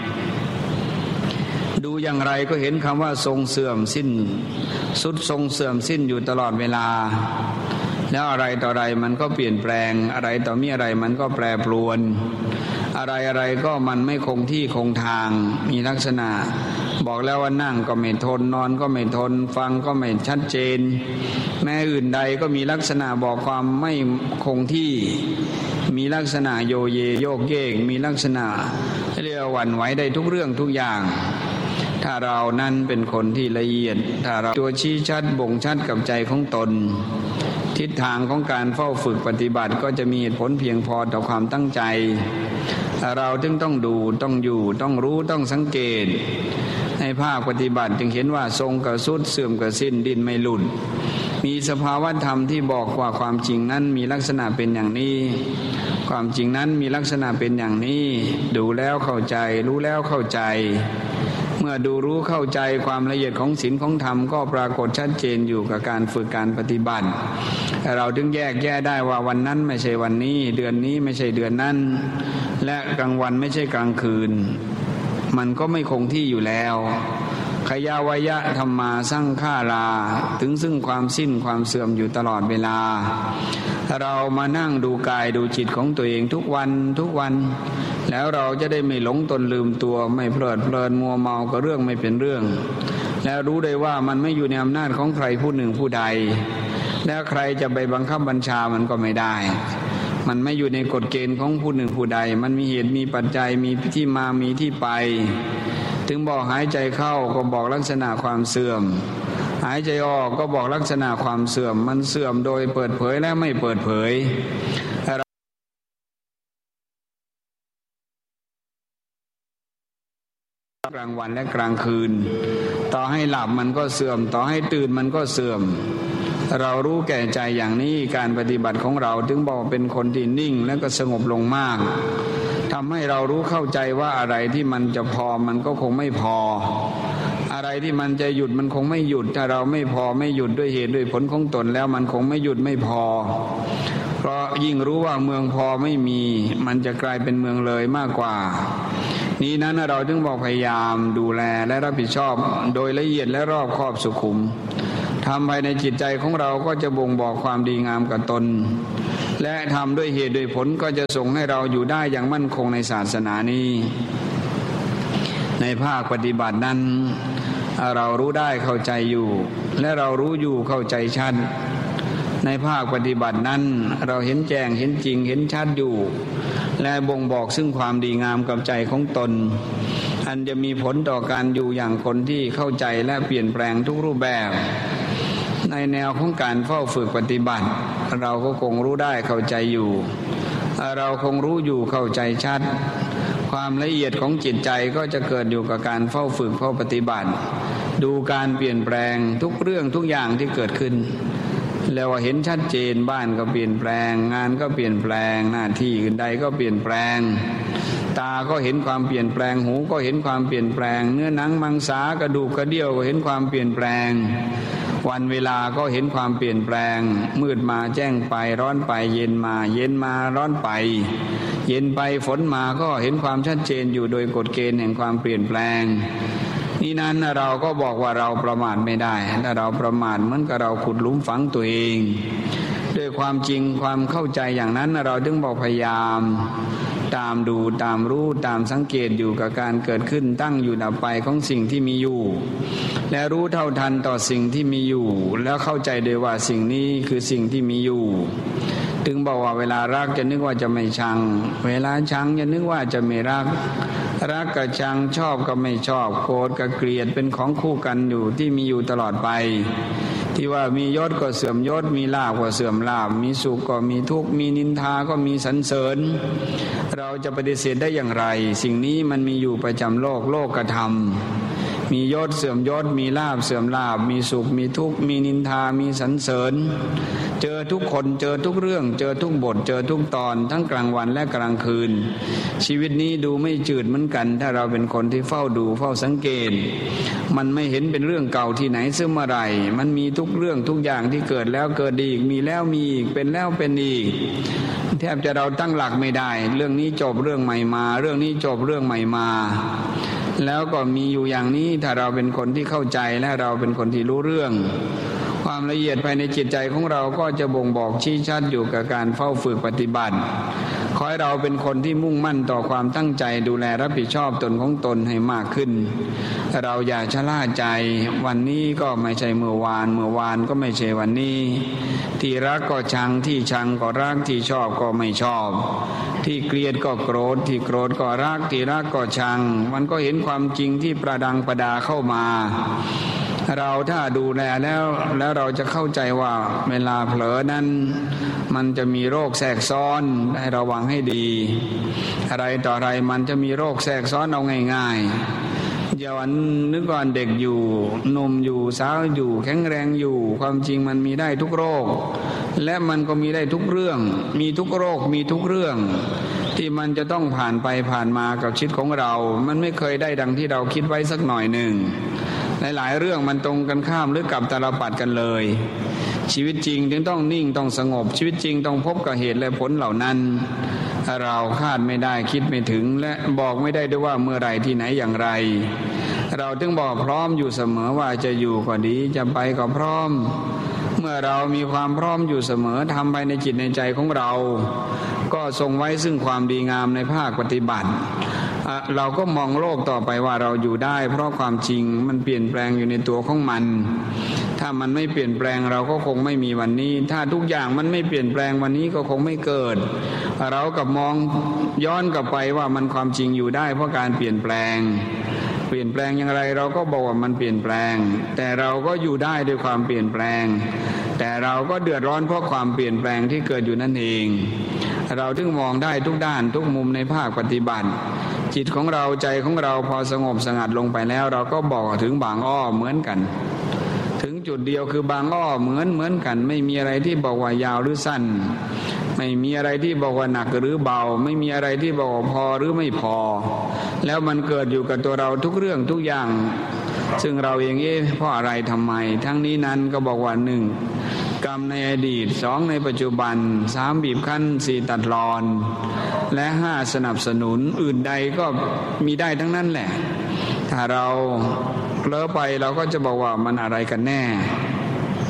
Speaker 10: ดูอย่างไรก็เห็นคำว่าทรงเสื่อมสิ้นสุดทรงเสื่อมสิ้นอยู่ตลอดเวลาแล้วอะไรต่ออะไรมันก็เปลี่ยนแปลงอะไรต่อมีอะไรมันก็แปรปรวนอะไรอะไรก็มันไม่คงที่คงทางมีลักษณะบอกแล้วว่านั่งก็ไม่ทนนอนก็ไม่ทนฟังก็ไม่ชัดเจนแม้อื่นใดก็มีลักษณะบอกความไม่คงที่มีลักษณะโยเยโยกเยกมีลักษณะเรียกหวั่นไหวได้ทุกเรื่องทุกอย่างถ้าเรานั้นเป็นคนที่ละเอียดถ้าเราตัวชี้ชัดบ่งชัดกับใจของตนทิศทางของการเฝ้าฝึกปฏิบัติก็จะมีผลเพียงพอต่อความตั้งใจเราจึงต้องดูต้องอยู่ต้องรู้ต้องสังเกตในภาคปฏิบัติจึงเห็นว่าทรงกระสุดเสื่อมกระสิ้นดิ้นไม่หลุดมีสภาวะธรรมที่บอกว่าความจริงนั้นมีลักษณะเป็นอย่างนี้ความจริงนั้นมีลักษณะเป็นอย่างนี้ดูแล้วเข้าใจรู้แล้วเข้าใจเมื่อดูรู้เข้าใจความละเอียดของศีลของธรรมก็ปรากฏชัดเจนอยู่กับการฝึกการปฏิบัติเราจึงแยกแยะได้ว่าวันนั้นไม่ใช่วันนี้เดือนนี้ไม่ใช่เดือนนั้นและกลางวันไม่ใช่กลางคืนมันก็ไม่คงที่อยู่แล้วขยาวยะธรรมาสร้างฆาลาถึงซึ่งความสิ้นความเสื่อมอยู่ตลอดเวลาเรามานั่งดูกายดูจิตของตัวเองทุกวันทุกวันแล้วเราจะได้ไม่หลงตนลืมตัวไม่เพลิดเพลินมัวเมากับเรื่องไม่เป็นเรื่องแล้วรู้ได้ว่ามันไม่อยู่ในอำนาจของใครผู้หนึ่งผู้ใดแล้วใครจะไปบังคับบัญชามันก็ไม่ได้มันไม่อยู่ในกฎเกณฑ์ของผู้หนึ่งผู้ใดมันมีเหตุมีปัจจัยมีที่มามีที่ไปถึงบอกหายใจเข้าก็บอกลักษณะความเสื่อมหายใจออกก็บอกลักษณะความเสื่อมมันเสื่อมโดยเปิดเผยและไม่เปิดเผยกลางวันและกลางคืนต่อให้หลับมันก็เสื่อมต่อให้ตื่นมันก็เสื่อมเรารู้แก่ใจอย่างนี้การปฏิบัติของเราถึงบอกเป็นคนที่นิ่งและก็สงบลงมากทำให้เรารู้เข้าใจว่าอะไรที่มันจะพอมันก็คงไม่พออะไรที่มันจะหยุดมันคงไม่หยุดถ้าเราไม่พอไม่หยุดด้วยเหตุด้วยผลของตนแล้วมันคงไม่หยุดไม่พอเพราะยิ่งรู้ว่าเมืองพอไม่มีมันจะกลายเป็นเมืองเลยมากกว่านี้นั้นเราจึงบอกพยายามดูแลและรับผิดชอบโดยละเอียดและรอบคอบสุขุมทำภายในจิตใจของเราก็จะบ่งบอกความดีงามกับตนและทำด้วยเหตุด้วยผลก็จะส่งให้เราอยู่ได้อย่างมั่นคงในศาสนานี้ในภาคปฏิบัตินั้นเรารู้ได้เข้าใจอยู่และเรารู้อยู่เข้าใจชัดในภาคปฏิบัตินั้นเราเห็นแจ้งเห็นจริงเห็นชัดอยู่และบ่งบอกซึ่งความดีงามกับใจของตนอันจะมีผลต่อการอยู่อย่างคนที่เข้าใจและเปลี่ยนแปลงทุกรูปแบบในแนวของการเฝ้าฝึกปฏิบัติเราก็คงรู้ได้เข้าใจอยู่เราคงรู้อยู่เข้าใจชัดความละเอียดของจิตใจก็จะเกิดอยู่กับการเฝ้าฝึกเฝ้าปฏิบัติดูการเปลี่ยนแปลงทุกเรื่องทุกอย่างที่เกิดขึ้นแล้วเห็นชัดเจนบ้านก็เปลี่ยนแปลงงานก็เปลี่ยนแปลงหน้าที่อื่นใดก็เปลี่ยนแปลงตาก็เห็นความเปลี่ยนแปลงหูก็เห็นความเปลี่ยนแปลงเนื้อหนังมังสากระดูกกระเดี่ยวก็เห็นความเปลี่ยนแปลงวันเวลาก็เห็นความเปลี่ยนแปลงมืดมาแจ้งไปร้อนไปเย็นมาเย็นมาร้อนไปเย็นไปฝนมาก็เห็นความชัดเจนอยู่โดยกฎเกณฑ์แห่งความเปลี่ยนแปลงนี่นั้นเราก็บอกว่าเราประมาทไม่ได้ถ้าเราประมาทเหมือนกับเราขุดหลุมฝังตัวเองด้วยความจริงความเข้าใจอย่างนั้นเราจึงบอกพยายามตามดูตามรู้ตามสังเกตอยู่กับการเกิดขึ้นตั้งอยู่ดับไปของสิ่งที่มีอยู่และรู้เท่าทันต่อสิ่งที่มีอยู่แล้วเข้าใจโดยว่าสิ่งนี้คือสิ่งที่มีอยู่ถึงบอกว่าเวลารักจะนึกว่าจะไม่ชังเวลาชังจะนึกว่าจะไม่รักรักกับชังชอบกับไม่ชอบโกรธกับเกลียดเป็นของคู่กันอยู่ที่มีอยู่ตลอดไปที่ว่ามียศก็เสื่อมยศมีลาภก็เสื่อมลาภมีสุขก็มีทุกข์มีนินทาก็มีสรรเสริญเราจะปฏิเสธได้อย่างไรสิ่งนี้มันมีอยู่ประจำโลกโลกธรรมมียศเสื่อมยศมีลาภเสื่อมลาภมีสุขมีทุกข์มีนินทามีสรรเสริญเจอทุกคนเจอทุกเรื่องเจอทุกบทเจอทุกตอนทั้งกลางวันและกลางคืนชีวิตนี้ดูไม่จืดเหมือนกันถ้าเราเป็นคนที่เฝ้าดูเฝ้าสังเกตมันไม่เห็นเป็นเรื่องเก่าที่ไหนซึ่งเมื่อไหร่มันมีทุกเรื่องทุกอย่างที่เกิดแล้วเกิดอีกมีแล้วมีอีกเป็นแล้วเป็นอีกแทบจะเราตั้งหลักไม่ได้เรื่องนี้จบเรื่องใหม่มาเรื่องนี้จบเรื่องใหม่มาแล้วก็มีอยู่อย่างนี้ถ้าเราเป็นคนที่เข้าใจและเราเป็นคนที่รู้เรื่องความละเอียดภายในจิตใจของเราก็จะบ่งบอกชี้ชัดอยู่กับการเฝ้าฝึกปฏิบัติขอให้เราเป็นคนที่มุ่งมั่นต่อความตั้งใจดูแลรับผิดชอบตนของตนให้มากขึ้นเราอย่าชะล่าใจวันนี้ก็ไม่ใช่เมื่อวานเมื่อวานก็ไม่ใช่วันนี้ที่รักก็ชังที่ชังก็รักที่ชอบก็ไม่ชอบที่เกลียดก็โกรธที่โกรธก็รักที่รักก็ชังมันก็เห็นความจริงที่ประดังประดาเข้ามาเราถ้าดูแลแล้วแล้วเราจะเข้าใจว่าเวลาเผลอนั้นมันจะมีโรคแทรกซ้อนให้ระวังให้ดีอะไรต่ออะไรมันจะมีโรคแทรกซ้อนเอาง่ายๆอย่าวันนึกว่าเด็กอยู่หนุ่มอยู่สาวอยู่แข็งแรงอยู่ความจริงมันมีได้ทุกโรคและมันก็มีได้ทุกเรื่องมีทุกโรคมีทุกเรื่องที่มันจะต้องผ่านไปผ่านมากับชีวิตของเรามันไม่เคยได้ดังที่เราคิดไว้สักหน่อยหนึ่งหลายๆเรื่องมันตรงกันข้ามหรือกับตาลปัดกันเลยชีวิตจริงจึงต้องนิ่งต้องสงบชีวิตจริงต้องพบกับเหตุและผลเหล่านั้นเราคาดไม่ได้คิดไม่ถึงและบอกไม่ได้ด้วยว่าเมื่อไรที่ไหนอย่างไรเราจึงบอกพร้อมอยู่เสมอว่าจะอยู่ก็ดีจะไปก็พร้อมเมื่อเรามีความพร้อมอยู่เสมอทำภายในจิตในใจของเราก็ทรงไว้ซึ่งความดีงามในภาคปฏิบัติเราก็มองโลกต่อไปว่าเราอยู่ได้เพราะความจริงมันเปลี่ยนแปลงอยู่ในตัวของมันถ้ามันไม่เปลี่ยนแปลงเราก็คงไม่มีวันนี้ถ้าทุกอย่างมันไม่เปลี่ยนแปลงวันนี้ก็คงไม่เกิดเรากับมองย้อนกลับไปว่ามันความจริงอยู่ได้เพราะการเปลี่ยนแปลงเปลี่ยนแปลงอย่างไรเราก็บอกว่ามันเปลี่ยนแปลงแต่เราก็อยู่ได้ด้วยความเปลี่ยนแปลงแต่เราก็เดือดร้อนเพราะความเปลี่ยนแปลงที่เกิดอยู่นั่นเองเราถึงมองได้ทุกด้านทุกมุมในภาคปฏิบัติจิตของเราใจของเราพอสงบสงัดลงไปแล้วเราก็บอกถึงบางอ้อเหมือนกันถึงจุดเดียวคือบางอ้อเหมือนเหมือนกันไม่มีอะไรที่บอกว่ายาวหรือสั้นไม่มีอะไรที่บอกว่าหนักหรือเบาไม่มีอะไรที่บอกว่าพอหรือไม่พอแล้วมันเกิดอยู่กับตัวเราทุกเรื่องทุกอย่างซึ่งเราเองเอ๊ะเพราะอะไรทำไมทั้งนี้นั้นก็บอกว่าหนึ่งกรรมในอดีตสองในปัจจุบันสามบีบคั้นสี่ตัดรอนและห้าสนับสนุนอื่นใดก็มีได้ทั้งนั้นแหละถ้าเราเผลอไปเราก็จะบอกว่ามันอะไรกันแน่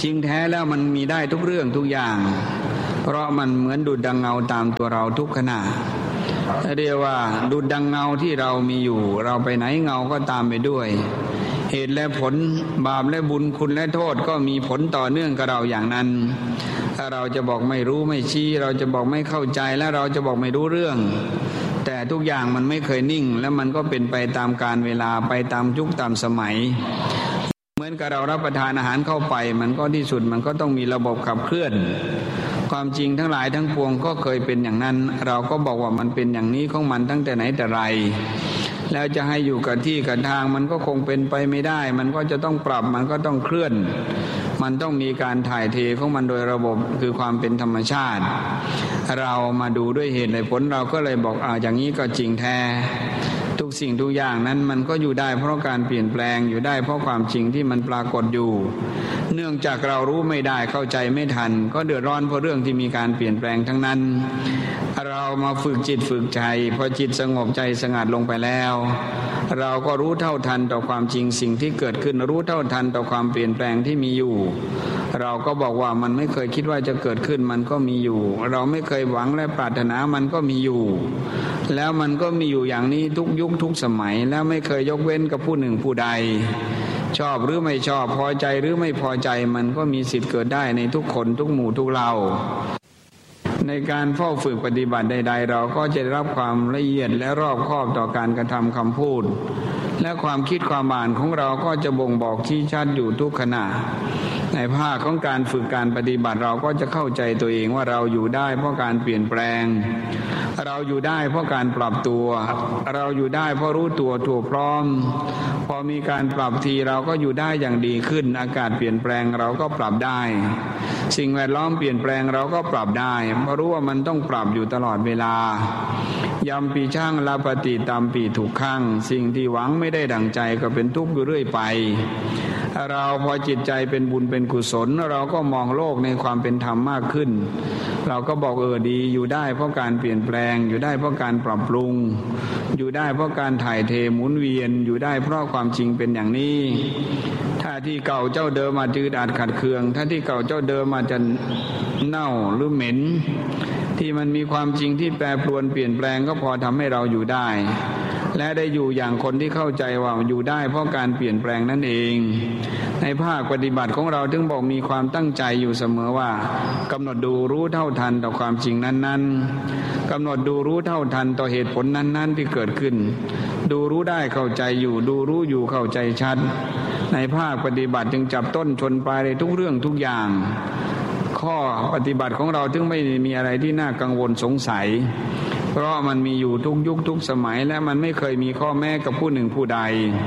Speaker 10: จริงแท้แล้วมันมีได้ทุกเรื่องทุกอย่างเพราะมันเหมือนดุจดังเงาตามตัวเราทุกขณะเรียกว่าดุจดังเงาที่เรามีอยู่เราไปไหนเงาก็ตามไปด้วยเหตุและผลบาปและบุญคุณและโทษก็มีผลต่อเนื่องกับเราอย่างนั้นถ้าเราจะบอกไม่รู้ไม่ชี้เราจะบอกไม่เข้าใจและเราจะบอกไม่รู้เรื่องแต่ทุกอย่างมันไม่เคยนิ่งและมันก็เป็นไปตามกาลเวลาไปตามยุคตามสมัยเหมือนกับเรารับประทานอาหารเข้าไปมันก็ที่สุดมันก็ต้องมีระบบขับเคลื่อนความจริงทั้งหลายทั้งปวงก็เคยเป็นอย่างนั้นเราก็บอกว่ามันเป็นอย่างนี้ของมันตั้งแต่ไหนแต่ไรแล้วจะให้อยู่กับที่กับทางมันก็คงเป็นไปไม่ได้มันก็จะต้องปรับมันก็ต้องเคลื่อนมันต้องมีการถ่ายเทของมันโดยระบบคือความเป็นธรรมชาติเรามาดูด้วยเหตุและผลเราก็เลยบอกอ่าอย่างนี้ก็จริงแท้ทุกสิ่งทุกอย่างนั้นมันก็อยู่ได้เพราะการเปลี่ยนแปลงอยู่ได้เพราะความจริงที่มันปรากฏอยู่เนื่องจากเรารู้ไม่ได้เข้าใจไม่ทันก็เดือดร้อนเพราะเรื่องที่มีการเปลี่ยนแปลงทั้งนั้นเรามาฝึกจิตฝึกใจพอจิตสงบใจสงัดลงไปแล้วเราก็รู้เท่าทันต่อความจริงสิ่งที่เกิดขึ้นรู้เท่าทันต่อความเปลี่ยนแปลงที่มีอยู่เราก็บอกว่ามันไม่เคยคิดว่าจะเกิดขึ้นมันก็มีอยู่เราไม่เคยหวังและปรารถนามันก็มีอยู่แล้วมันก็มีอยู่อย่างนี้ทุกยุคทุกสมัยแล้วไม่เคยยกเว้นกับผู้หนึ่งผู้ใดชอบหรือไม่ชอบพอใจหรือไม่พอใจมันก็มีสิทธิ์เกิดได้ในทุกคนทุกหมู่ทุกเราในการเฝ้าฝึกปฏิบัติใดๆเราก็จะได้รับความละเอียดและรอบคอบต่อการกระทำคำพูดและความคิดความอ่านของเราก็จะบ่งบอกชี้ชัดอยู่ทุกขณะในภาคของการฝึกการปฏิบัติเราก็จะเข้าใจตัวเองว่าเราอยู่ได้เพราะการเปลี่ยนแปลงเราอยู่ได้เพราะการปรับตัวเราอยู่ได้เพราะรู้ตัวถูกพร้อมพอมีการปรับทีเราก็อยู่ได้อย่างดีขึ้นอากาศเปลี่ยนแปลงเราก็ปรับได้สิ่งแวดล้อมเปลี่ยนแปลงเราก็ปรับได้เพราะรู้ว่ามันต้องปรับอยู่ตลอดเวลายามปีช่างลาปฏิตามปีถูกข้างสิ่งที่หวังไม่ได้ดั่งใจก็เป็นทุกข์อยู่เรื่อยไปเราพอจิตใจเป็นบุญเป็นกุศลเราก็มองโลกในความเป็นธรรมมากขึ้นเราก็บอกเออดีอยู่ได้เพราะการเปลี่ยนแปลงอยู่ได้เพราะการปรับปรุงอยู่ได้เพราะการถ่ายเทหมุนเวียนอยู่ได้เพราะความจริงเป็นอย่างนี้ถ้าที่เก่าเจ้าเดิมมาจืดอาจขัดเคืองถ้าที่เก่าเจ้าเดิมมาจะเน่าหรือเหม็นที่มันมีความจริงที่แปรปรวนเปลี่ยนแปลงก็พอทำให้เราอยู่ได้และได้อยู่อย่างคนที่เข้าใจว่าอยู่ได้เพราะการเปลี่ยนแปลงนั่นเองในภาคปฏิบัติของเราถึงบอกมีความตั้งใจอยู่เสมอว่ากำหนดดูรู้เท่าทันต่อความจริงนั้นๆกำหนดดูรู้เท่าทันต่อเหตุผลนั้นๆที่เกิดขึ้นดูรู้ได้เข้าใจอยู่ดูรู้อยู่เข้าใจชัดในภาคปฏิบัติจึงจับต้นชนปลายในทุกเรื่องทุกอย่างข้อปฏิบัติของเราถึงไม่มีอะไรที่น่ากังวลสงสัยเพราะมันมีอยู่ทุกยุคทุกสมัยและมันไม่เคยมีข้อแม้กับผู้หนึ่งผู้ใด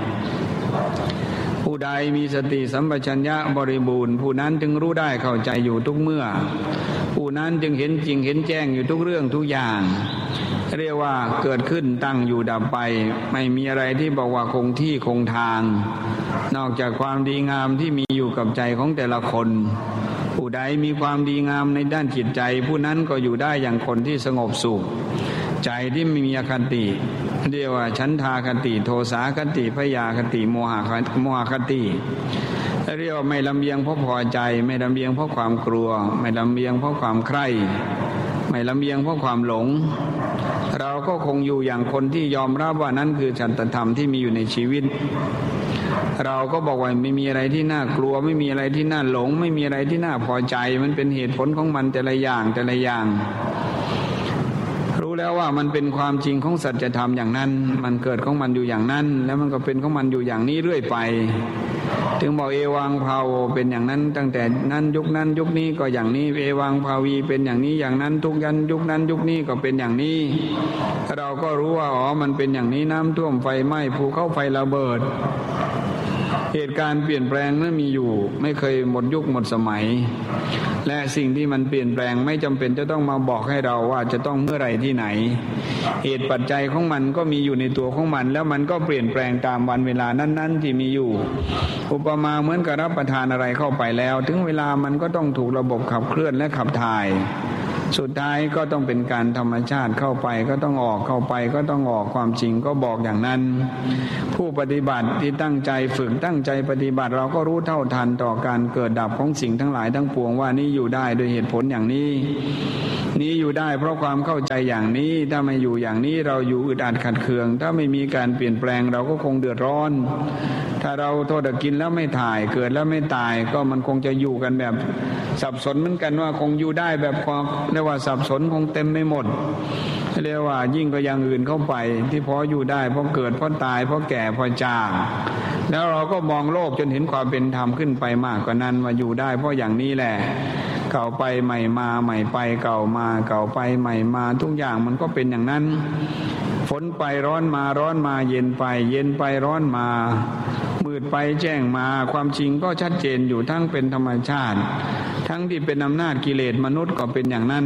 Speaker 10: ผู้ใดมีสติสัมปชัญญะบริบูรณ์ผู้นั้นจึงรู้ได้เข้าใจอยู่ทุกเมื่อผู้นั้นจึงเห็นจริงเห็นแจ้งอยู่ทุกเรื่องทุกอย่างเรียกว่าเกิดขึ้นตั้งอยู่ดับไปไม่มีอะไรที่บอกว่าคงที่คงทางนอกจากความดีงามที่มีอยู่กับใจของแต่ละคนผู้ใดมีความดีงามในด้านจิตใจผู้นั้นก็อยู่ได้อย่างคนที่สงบสุขใจที่ไม่มีอคติเรียกว่าฉันทาคติโทสาคติพยาคติโมหะโมหคติเรียกว่าไม่ลำเอียงเพราะพอใจไม่ลำเอียงเพราะความกลัวไม่ลำเอียงเพราะความใคร่ไม่ลำเอียงเพราะความหลงเราก็คงอยู่อย่างคนที่ยอมรับว่านั้นคือสัจธรรมที่มีอยู่ในชีวิตเราก็บอกว่าไม่มีอะไรที่น่ากลัวไม่มีอะไรที่น่าหลงไม่มีอะไรที่น่าพอใจมันเป็นเหตุผลของมันแต่ละอย่างแต่ละอย่างรู้แล้วว่ามันเป็นความจริงของสัจธรรมอย่างนั้นมันเกิดของมันอยู่อย่างนั้นแล้วมันก็เป็นของมันอยู่อย่างนี้เรื่อยไปถึงบอกเอวังภาโวเป็นอย่างนั้นตั้งแต่นั้นยุคนั้นยุคนี้ก็อย่างนี้เอวังภาวีเป็นอย่างนี้อย่างนั้นทุกยันยุคนั้นยุคนี้ก็เป็นอย่างนี้เราก็รู้ว่าอ๋อมันเป็นอย่างนี้น้ำท่วมไฟไหม้ภูเขาไฟระเบิดเหตุการณ์เปลี่ยนแปลงนั้นมีอยู่ไม่เคยหมดยุคหมดสมัยและสิ่งที่มันเปลี่ยนแปลงไม่จำเป็นจะต้องมาบอกให้เราว่าจะต้องเมื่อไหร่ที่ไหนเหตุปัจจัยของมันก็มีอยู่ในตัวของมันแล้วมันก็เปลี่ยนแปลงตามวันเวลานั้นๆที่มีอยู่อุปมาเหมือนกับรับประทานอะไรเข้าไปแล้วถึงเวลามันก็ต้องถูกระบบขับเคลื่อนและขับถ่ายสุดท้ายก็ต้องเป็นการธรรมชาติเข้าไปก็ต้องออกเข้าไปก็ต้องออกความจริงก็บอกอย่างนั้นผู้ปฏิบัติที่ตั้งใจฝึกตั้งใจปฏิบัติเราก็รู้เท่าทันต่อการเกิดดับของสิ่งทั้งหลายทั้งปวงว่านี่อยู่ได้โดยเหตุผลอย่างนี้นี้อยู่ได้เพราะความเข้าใจอย่างนี้ถ้าไม่อยู่อย่างนี้เราอยู่อึดอัดขัดเคืองถ้าไม่มีการเปลี่ยนแปลงเราก็คงเดือดร้อนถ้าเราโทษกินแล้วไม่ถ่ายเกิดแล้วไม่ตายก็มันคงจะอยู่กันแบบสับสนเหมือนกันว่าคงอยู่ได้แบบความเรียกว่าสับสนคงเต็มไม่หมดเรียกว่ายิ่งก็อย่างอื่นเข้าไปที่พออยู่ได้เพราะเกิดเพราะตายเพราะแก่เพราะจางแล้วเราก็มองโลกจนเห็นความเป็นธรรมขึ้นไปมากกว่านั้นว่าอยู่ได้เพราะอย่างนี้แหละเก่าไปใหม่มาใหม่ไปเก่ามาเก่าไปใหม่มาทุกอย่างมันก็เป็นอย่างนั้นฝนไปร้อนมาร้อนมาเย็นไปเย็นไปร้อนมามืดไปแจ้งมาความจริงก็ชัดเจนอยู่ทั้งเป็นธรรมชาติทั้งที่เป็นอำนาจกิเลสมนุษย์ก็เป็นอย่างนั้น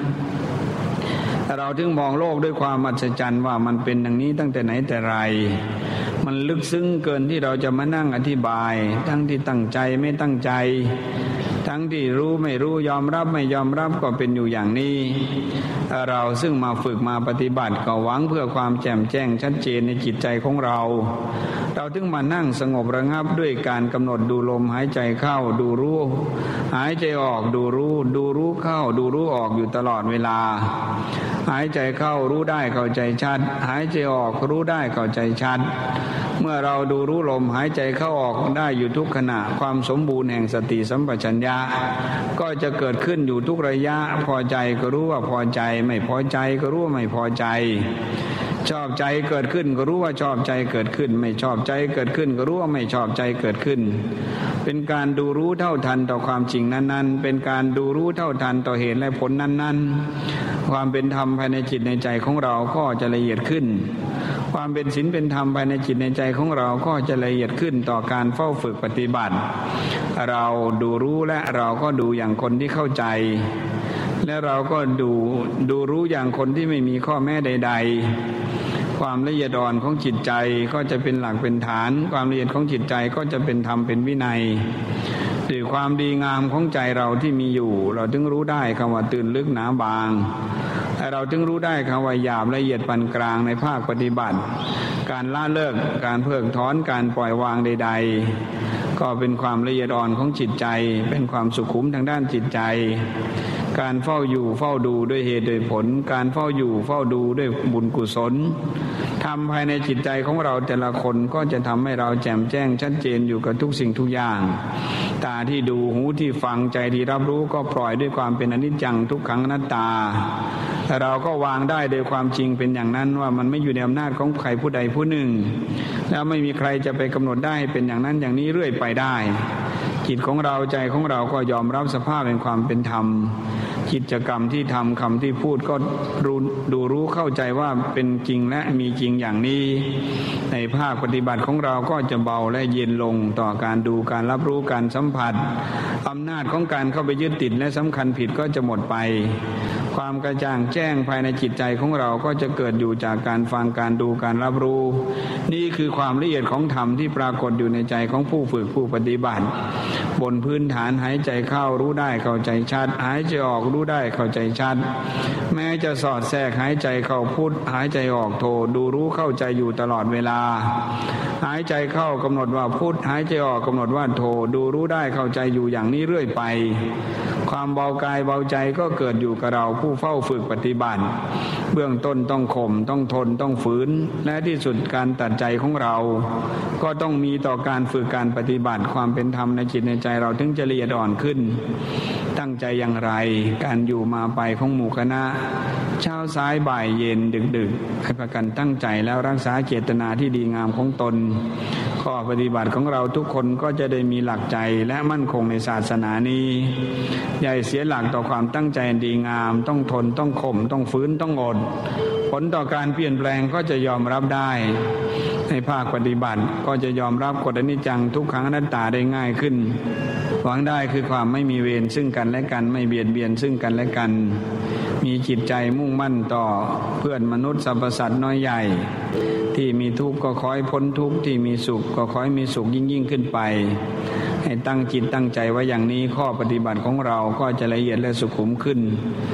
Speaker 10: เราถึงมองโลกด้วยความอัศจรรย์ว่ามันเป็นอย่างนี้ตั้งแต่ไหนแต่ไรมันลึกซึ้งเกินที่เราจะมานั่งอธิบายทั้งที่ตั้งใจไม่ตั้งใจทั้งที่รู้ไม่รู้ยอมรับไม่ยอมรับก็เป็นอยู่อย่างนี้เราซึ่งมาฝึกมาปฏิบัติก็หวังเพื่อความแจ่มแจ้งชัดเจนในจิตใจของเราเราถึงมานั่งสงบระงับด้วยการกำหนดดูลมหายใจเข้าดูรู้หายใจออกดูรู้ดูรู้เข้าดูรู้ออกอยู่ตลอดเวลาหายใจเข้ารู้ได้เข้าใจชัดหายใจออกรู้ได้เข้าใจชัดเมื่อเราดูรู้ลมหายใจเข้าออกได้อยู่ทุกขณะความสมบูรณ์แห่งสติสัมปชัญญะก็จะเกิดขึ้นอยู่ทุกระยะพอใจก็รู้ว่าพอใจไม่พอใจก็รู้ว่าไม่พอใจชอบใจเกิดขึ้นก็รู้ว่าชอบใจเกิดขึ้นไม่ชอบใจเกิดขึ้นก็รู้ว่าไม่ชอบใจเกิดขึ้นเป็นการดูรู้เท่าทันต่อความจริงนั้นๆเป็นการดูรู้เท่าทันต่อเหตุและผลนั้นๆความเป็นธรรมภายในจิตในใจของเราก็จะละเอียดขึ้นความเป็นศีลเป็นธรรมภายในจิตในใจของเราก็จะละเอียดขึ้นต่อการเฝ้าฝึกปฏิบัติเราดูรู้และเราก็ดูอย่างคนที่เข้าใจและเราก็ดูดูรู้อย่างคนที่ไม่มีข้อแม้ใดๆความละเอียดอ่อนของจิตใจก็จะเป็นหลักเป็นฐานความละเอียดของจิตใจก็จะเป็นธรรมเป็นวินัยด้วยความดีงามของใจเราที่มีอยู่เราถึงรู้ได้คำว่าตื่นลึกหนาบางเราถึงรู้ได้คำว่าหยาบละเอียดปานกลางในภาคปฏิบัติการละเลิกการเพิกถอนการปล่อยวางใดๆก็เป็นความละเอียดอ่อนของจิตใจเป็นความสุขุมทางด้านจิตใจการเฝ้าอยู่เฝ้าดูด้วยเหตุด้วยผลการเฝ้าอยู่เฝ้าดูด้วยบุญกุศลทำภายในจิตใจของเราแต่ละคนก็จะทำให้เราแจ่มแจ้งชัดเจนอยู่กับทุกสิ่งทุกอย่างตาที่ดูหูที่ฟังใจที่รับรู้ก็ปล่อยด้วยความเป็นอนิจจังทุกขังอนัตตาแต่เราก็วางได้โดยความจริงเป็นอย่างนั้นว่ามันไม่อยู่ในอำนาจของใครผู้ใดผู้หนึ่งแล้วไม่มีใครจะไปกำหนดได้เป็นอย่างนั้นอย่างนี้เรื่อยไปได้จิตของเราใจของเราก็ยอมรับสภาพเป็นความเป็นธรรมกิจกรรมที่ทำคำที่พูดก็รู้ดูรู้เข้าใจว่าเป็นจริงและมีจริงอย่างนี้ในภาคปฏิบัติของเราก็จะเบาและเย็นลงต่อการดูการรับรู้การสัมผัสอำนาจของการเข้าไปยึดติดและสำคัญผิดก็จะหมดไปความกระจ่างแจ้งภายในจิตใจของเราก็จะเกิดอยู่จากการฟังการดูการรับรู้นี่คือความละเอียดของธรรมที่ปรากฏอยู่ในใจของผู้ฝึกผู้ปฏิบัติบนพื้นฐานหายใจเข้ารู้ได้เข้าใจชัดหายใจออกรู้ได้เข้าใจชัดแม้จะสอดแทรกหายใจเข้าพุทหายใจออกโทดูรู้เข้าใจอยู่ตลอดเวลาหายใจเข้ากำหนดว่าพุทหายใจออกกำหนดว่าโทดูรู้ได้เข้าใจอยู่อย่างนี้เรื่อยไปความเบากายเบาใจก็เกิดอยู่กับเราผู้เฝ้าฝึกปฏิบัติเบื้องต้นต้องข่มต้องทนต้องฝืนและที่สุดการตัดใจของเราก็ต้องมีต่อการฝึกการปฏิบัติความเป็นธรรมในจิตในใจเราถึงจะละเอียดอ่อนขึ้นตั้งใจอย่างไรการอยู่มาไปของหมู่คณะเช้าสายบ่ายเย็นดึกดึกให้ประกันตั้งใจแล้วรักษาเจตนาที่ดีงามของตนข้อปฏิบัติของเราทุกคนก็จะได้มีหลักใจและมั่นคงในศาสนานี้อย่าเสียหลักต่อความตั้งใจดีงามต้องทนต้องข่มต้องฝืนต้องอดผลต่อการเปลี่ยนแปลงก็จะยอมรับได้ในภาคปฏิบัติก็จะยอมรับกฎอนิจจังทุกขังอนัตตาได้ง่ายขึ้นหวังได้คือความไม่มีเวรซึ่งกันและกันไม่เบียดเบียนซึ่งกันและกันมีจิตใจมุ่งมั่นต่อเพื่อนมนุษย์สรรพสัตว์น้อยใหญ่ที่มีทุกข์ก็ขอให้พ้นทุกข์ที่มีสุขก็ขอให้มีสุขยิ่งยิ่งขึ้นไปให้ตั้งจิตตั้งใจไว้อย่างนี้ข้อปฏิบัติของเราก็จะละเอียดและสุขุมขึ้นข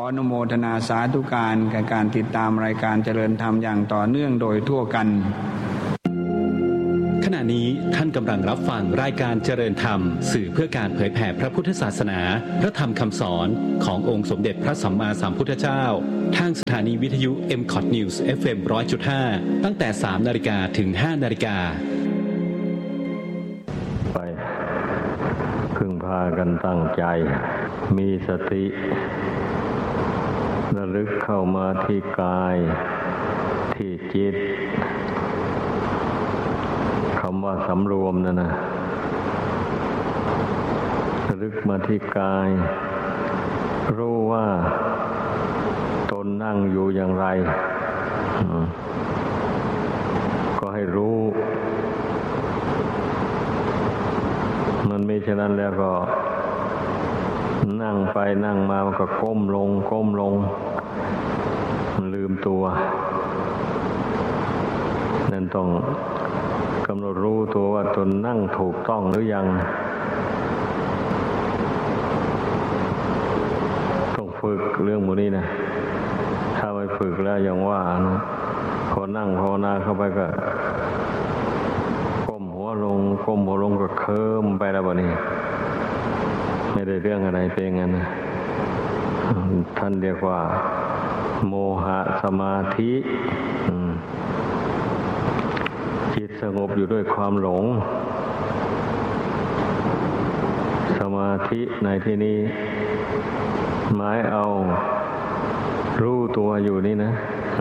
Speaker 10: ออนุโมทนาสาธุการแก่การติดตามรายการเจริญธรรมอย่างต่อเนื่องโดยทั่วกัน
Speaker 11: ขณะนี้ท่านกำลังรับฟังรายการเจริญธรรมสื่อเพื่อการเผยแผ่พระพุทธศาสนาพระธรรมคำสอนขององค์สมเด็จพระสัมมาสัมพุทธเจ้าทางสถานีวิทยุ เอ็ม คอท News เอฟ เอ็ม หนึ่งร้อยจุดห้า ตั้งแต่ สามนาฬิกา ถึง ห้านาฬิกา
Speaker 12: ไปพึงพากันตั้งใจมีสติระลึกเข้ามาที่กายที่จิตคำว่าสำรวมนั่นนะระลึกมาที่กายรู้ว่าตนนั่งอยู่อย่างไรก็ให้รู้มันไม่ฉะนั้นแล้วก็นั่งไปนั่งมามันก็ก้มลงก้มลงมันลืมตัวนั่นต้องกำหนดรู้ตัวว่าตนนั่งถูกต้องหรือยังต้องฝึกเรื่องพวกนี้นะถ้าไม่ฝึกแล้วอย่างว่านะพอนั่งภาวนาเข้าไปก็ก้มหัวลงก้มหัวลงก็เคลิ้มไปแล้วบัดนี้ไม่ได้เรื่องอะไรเป็นงั้นนะท่านเรียกว่าโมหะสมาธิจิตสงบอยู่ด้วยความหลงสมาธิในที่นี้หมายเอารู้ตัวอยู่นี่นะ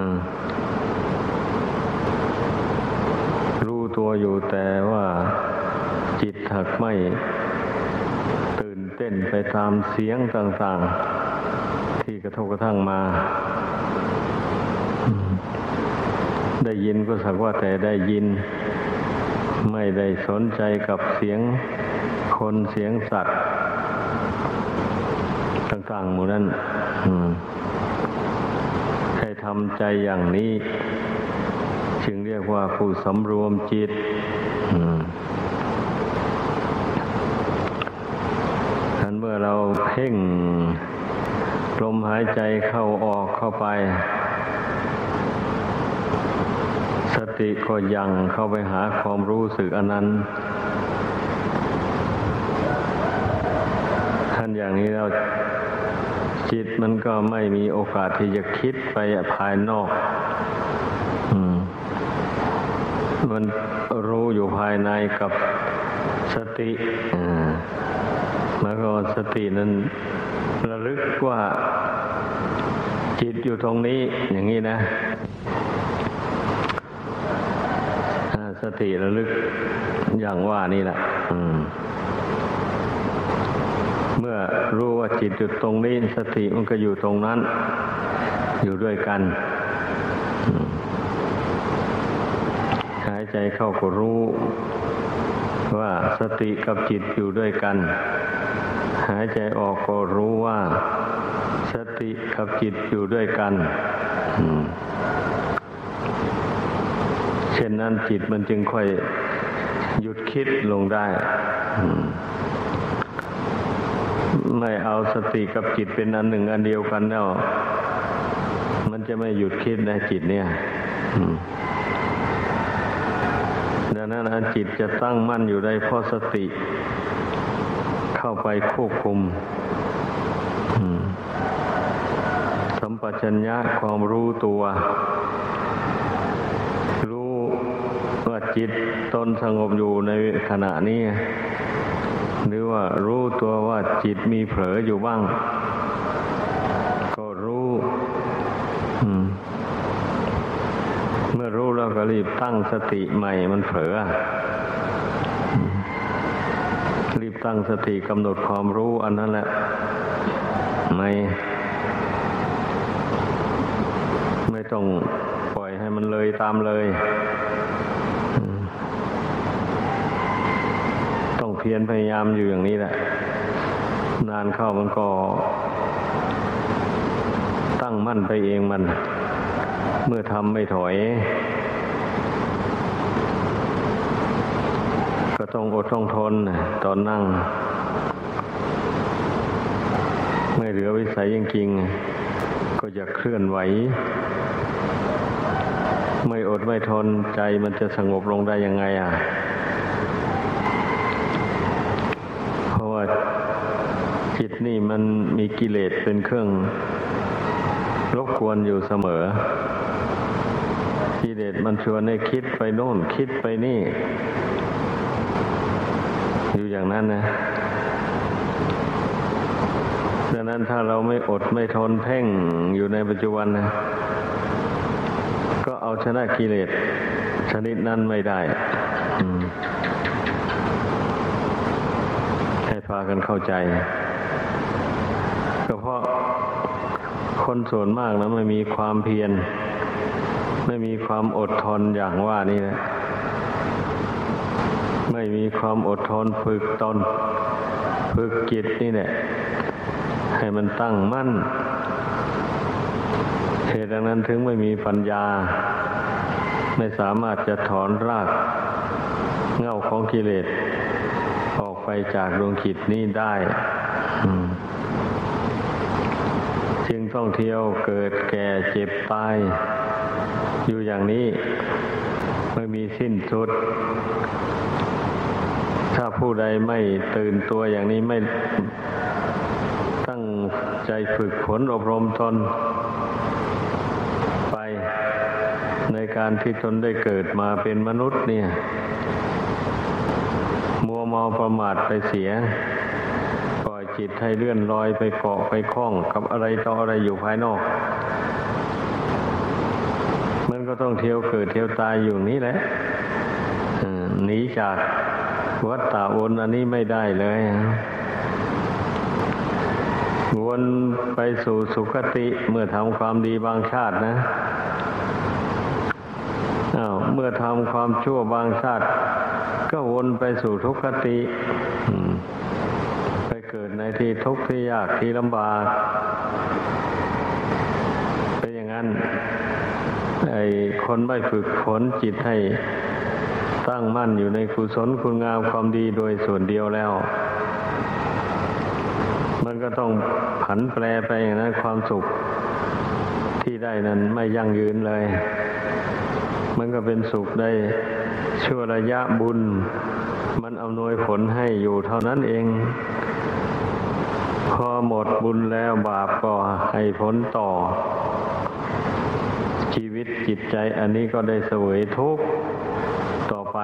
Speaker 12: รู้ตัวอยู่แต่ว่าจิตหักไม่ตื่นเต้นไปตามเสียงต่างๆที่กระทบกระทั่งมาได้ยินก็สักว่าแต่ได้ยินไม่ได้สนใจกับเสียงคนเสียงสัตว์ต่างๆหมู่นั้นให้ทำใจอย่างนี้จึงเรียกว่าผู้สำรวมจิตอันเมื่อเราเพ่งลมหายใจเข้าออกเข้าไปสติก็ยังเข้าไปหาความรู้สึกอันนั้นท่านอย่างนี้แล้วจิตมันก็ไม่มีโอกาสที่จะคิดไปภายนอกมันรู้อยู่ภายในกับสติแล้วก็สตินั้นระลึกว่าจิตอยู่ตรงนี้อย่างนี้นะสติระลึกอย่างว่านี่แหละเมื่อรู้ว่าจิตอยู่ตรงนี้สติมันก็อยู่ตรงนั้นอยู่ด้วยกันหายใจเข้าก็รู้ว่าสติกับจิตอยู่ด้วยกันหายใจออกก็รู้ว่าสติกับจิตอยู่ด้วยกันเช่นนั้นจิตมันจึงค่อยหยุดคิดลงได้ไม่เอาสติกับจิตเป็นอันหนึ่งอันเดียวกันแล้วมันจะไม่หยุดคิดนะจิตเนี่ยดังนั้นอันจิตจะตั้งมั่นอยู่ได้เพราะสติเข้าไปควบคุมสัมปชัญญะความรู้ตัวว่าจิตตนสงบอยู่ในขณะนี้หรือว่ารู้ตัวว่าจิตมีเผลออยู่บ้างก็รู้เมื่อรู้แล้วก็รีบตั้งสติใหม่มันเผลอรีบตั้งสติกำหนดความรู้อันนั้นแหละไม่ไม่ต้องปล่อยให้มันเลยตามเลยต้องเพียรพยายามอยู่อย่างนี้แหละนานเข้ามันก็ตั้งมั่นไปเองมันเมื่อทำไม่ถอยก็ต้องอดต้องทนตอนนั่งไม่เหลือวิสัยจริงก็จะเคลื่อนไหวไม่อดไม่ทนใจมันจะสงบลงได้ยังไงอ่ะเพราะว่าจิตนี่มันมีกิเลสเป็นเครื่องรบกวนอยู่เสมอกิเลสมันชวนให้คิดไปโน่นคิดไปนี่อยู่อย่างนั้นนะดังนั้นถ้าเราไม่อดไม่ทนเพ่งอยู่ในปัจจุบันนะก็เอาชนะกิเลสชนิดนั้นไม่ได้ให้พากันเข้าใจก็เพราะคนส่วนมากนะไม่มีความเพียรไม่มีความอดทนอย่างว่านี่นะไม่มีความอดทนฝึกตนฝึกจิตนี่แหละให้มันตั้งมั่นเหตุดังนั้นถึงไม่มีปัญญาไม่สามารถจะถอนรากเหง้าของกิเลสออกไปจากดวงจิตนี้ได้จึงต้องเที่ยวเกิดแก่เจ็บตายอยู่อย่างนี้ไม่มีสิ้นสุดถ้าผู้ใดไม่ตื่นตัวอย่างนี้ไม่ตั้งใจฝึกฝนอบรมตนไปในการที่ตนได้เกิดมาเป็นมนุษย์เนี่ยมัวเมาประมาทไปเสียปล่อยจิตให้เลื่อนลอยไปเกาะไปคล้องกับอะไรต่ออะไรอยู่ภายนอกมันก็ต้องเที่ยวเกิดเที่ยวตายอยู่นี้แหละหนีจากวัฏฏะวนอันนี้ไม่ได้เลยวนไปสู่สุคติเมื่อทำความดีบางชาตินะอ้าวเมื่อทำความชั่วบางชาติก็วนไปสู่ทุกขติไปเกิดในที่ทุกข์ที่ยากที่ลำบากเป็นอย่างนั้นไอ้คนไม่ฝึกฝนจิตให้ตั้งมั่นอยู่ในกุศลคุณงามความดีโดยส่วนเดียวแล้วมันก็ต้องผันแปรไปอย่างนั้นความสุขที่ได้นั้นไม่ยั่งยืนเลยมันก็เป็นสุขได้ชั่วระยะบุญมันอำนวยผลให้อยู่เท่านั้นเองพอหมดบุญแล้วบาปก็ให้ผลต่อชีวิตจิตใจอันนี้ก็ได้เสวยทุกข์ต่อไป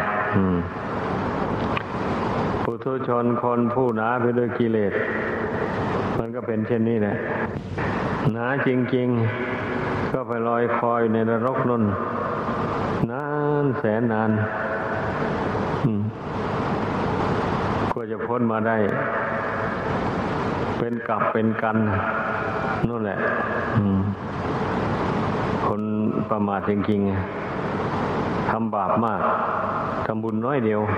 Speaker 12: ปุถุชนคนผู้หนาไปด้วยกิเลสมันก็เป็นเช่นนี้แหละหนาจริงๆก็ไปลอยคอยในนรกนั่นนานแสนนานกว่าจะพ้นมาได้เป็นกลับเป็นกันนั่นแหละคนประมาทจริงๆทำบาปมากทำบุญน้อยเดียว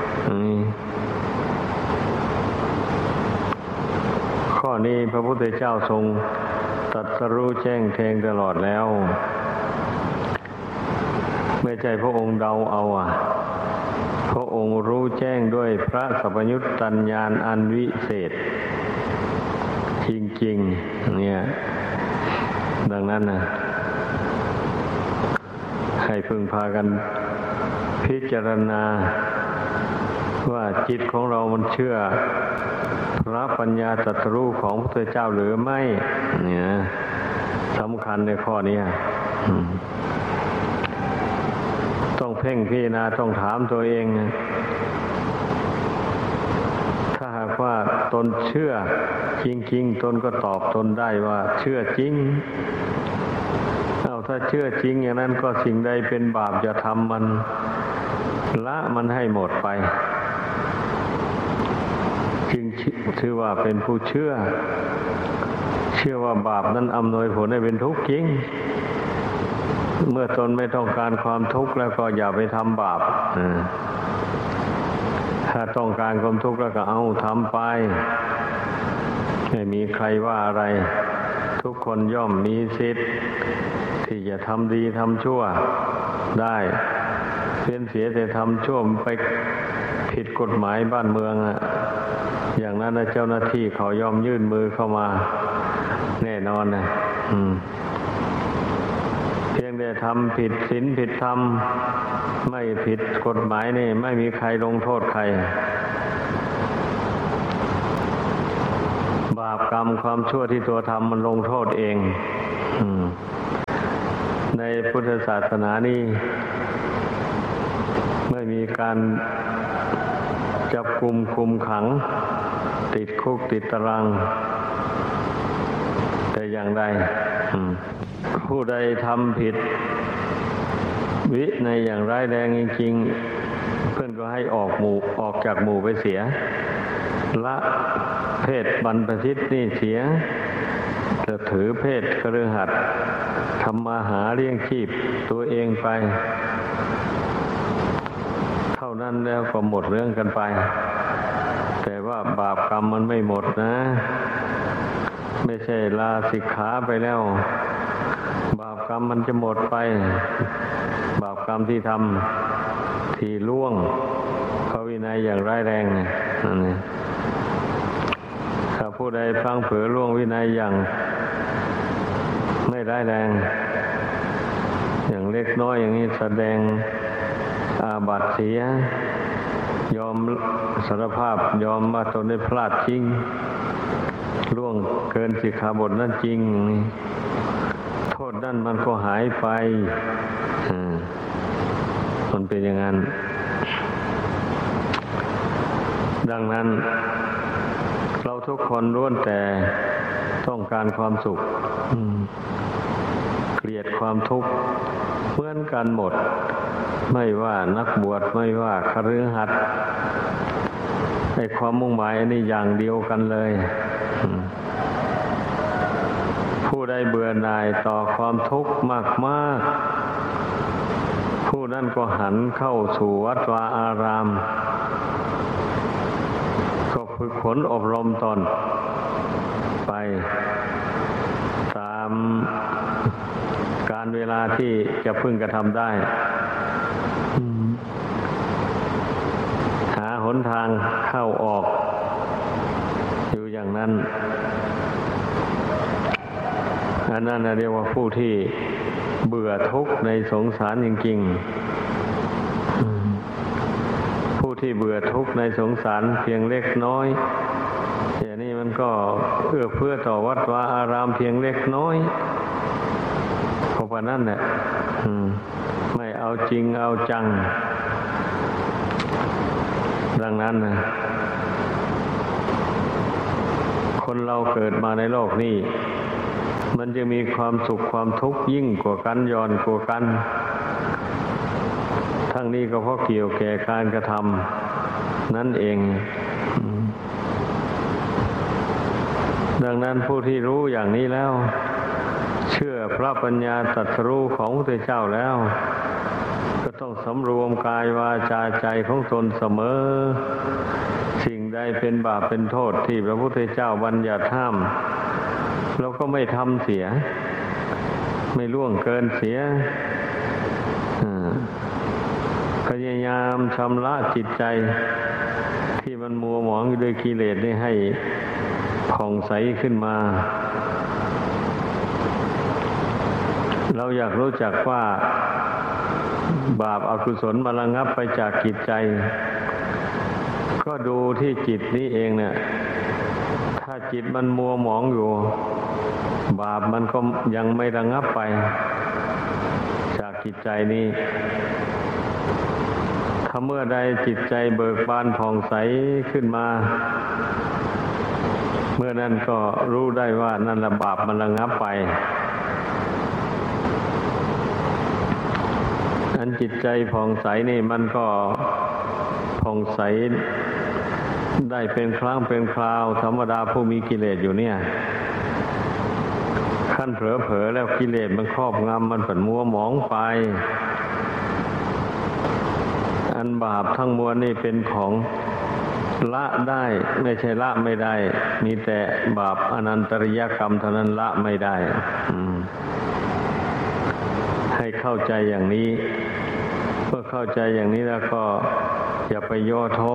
Speaker 12: ข้อนี้พระพุทธเจ้าทรงตรัสรู้แจ้งแทงตลอดแล้วไม่ใช่พระองค์เดาเอาอ่ะพระองค์รู้แจ้งด้วยพระสัพพยุตตัญญาณอันวิเศษจริงๆเนี่ยดังนั้นนะให้พึงพากันพิจารณาว่าจิตของเรามันเชื่อพระปัญญาตรัสรู้ของพระพุทธเจ้าหรือไม่เนี่ยสำคัญในข้อนี้ต้องเพ่งพิจารณาต้องถามตัวเองถ้าหากว่าตนเชื่อจริงๆตนก็ตอบตนได้ว่าเชื่อจริงเอาถ้าเชื่อจริงอย่างนั้นก็สิ่งใดเป็นบาปจะทำมันละมันให้หมดไปจึงชื่อว่าเป็นผู้เชื่อเชื่อว่าบาปนั้นอำนวยผลให้เป็นทุกข์จริงเมื่อตนไม่ต้องการความทุกข์แล้วก็อย่าไปทำบาปถ้าต้องการความทุกข์แล้วก็เอาทำไปไม่มีใครว่าอะไรทุกคนย่อมมีสิทธิ์ที่จะทำดีทำชั่วได้เพี้ยนเสียแต่ทำชั่วไปผิดกฎหมายบ้านเมืองอ่ะอย่างนั้นนะเจ้าหน้าที่เขายอมยื่นมือเข้ามาแน่นอนนะอืมเพียงแต่ทำผิดศีลผิดธรรมไม่ผิดกฎหมายนี่ไม่มีใครลงโทษใครบาปกรรมความชั่วที่ตัวทำมันลงโทษเองอืมในพุทธศาสนานี่ไม่มีการจับกุมคุมขังติดคุกติดตารางแต่อย่างใดผู้ใดทำผิดวิในอย่างร้ายแรงจริงๆเพื่อนก็ให้ออกหมู่ออกจากหมู่ไปเสียละเพศบรรพชิตนี่เสียจะถือเพศคฤหัสถ์ทำมาหาเลี้ยงชีพตัวเองไปเท่านั้นแล้วก็หมดเรื่องกันไปแต่ว่าบาปกรรมมันไม่หมดนะไม่ใช่ลาสิกขาไปแล้วบาปกรรมมันจะหมดไปบาปกรรมที่ทำที่ล่วงพระวินัยอย่างร้ายแรงนั่นเองถ้าผู้ใดพลั้งเผลอล่วงวินัยอย่างไม่ร้ายแรงอย่างเล็กน้อยอย่างนี้แสดงอาบัติเสียยอมสารภาพยอมว่าตนได้พลาดจริงล่วงเกินสิกขาบทนั่นจริงโทษนั่นมันก็หายไปมันเป็นอย่างนั้นดังนั้นเราทุกคนล้วนแต่ต้องการความสุขเกลียดความทุกข์เหมือนกันหมดไม่ว่านักบวชไม่ว่าคฤหัสถ์ในความมุ่งหมายอันนี้อย่างเดียวกันเลยผู้ใดเบื่อหน่ายต่อความทุกข์มากๆผู้นั้นก็หันเข้าสู่วัดวาอารามก็ฝึกฝนอบรมตนไปตามการเวลาที่จะพึงกระทำได้หาหนทางเข้าออกอยู่อย่างนั้นอันนั้นเรียกว่าผู้ที่เบื่อทุกข์ในสงสารจริงๆผู้ที่เบื่อทุกข์ในสงสารเพียงเล็กน้อยอย่างนี้มันก็เอื้อเฟื้อต่อวัดวาอารามเพียงเล็กน้อยเพราะว่านั่นแหละไม่เอาจริงเอาจังดังนั้นนะคนเราเกิดมาในโลกนี้มันจะมีความสุขความทุกข์ยิ่งกว่ากันย้อนกว่ากันทั้งนี้ก็เพราะเกี่ยวแก่การกระทำนั่นเองดังนั้นผู้ที่รู้อย่างนี้แล้วเชื่อพระปัญญาตรัสรู้ของพระพุทธเจ้าแล้วก็ต้องสำรวมกายวาจาใจของตนเสมอสิ่งใดเป็นบาปเป็นโทษที่พระพุทธเจ้าบัญญัติห้ามเราก็ไม่ทำเสียไม่ล่วงเกินเสียพยายามชำระจิตใจที่มันมัวหมองด้วยกิเลสนี่ให้ผ่องใสขึ้นมาเราอยากรู้จักว่าบาปอกุศลมาระงับไปจากจิตใจก็ดูที่จิตนี้เองเนี่ยถ้าจิตมันมัวหมองอยู่บาปมันก็ยังไม่ระงับไปจากจิตใจนี้ถ้าเมื่อใดจิตใจเบิกบานผ่องใสขึ้นมาเมื่อนั้นก็รู้ได้ว่านั่นละบาปมันระงับไปอันจิตใจผ่องใสนี่มันก็ผ่องใสได้เป็นครั้งเป็นคราวธรรมดาผู้มีกิเลสอยู่เนี่ยขั้นเผลอๆแล้วกิเลสมันครอบงำมันฝันมัวหมองไปอันบาปทั้งมวลนี่เป็นของละได้ไม่ใช่ละไม่ได้มีแต่บาปอนันตริยกรรมเท่านั้นละไม่ได้ให้เข้าใจอย่างนี้เมื่อเข้าใจอย่างนี้แล้วก็อย่าไปย่อท้อ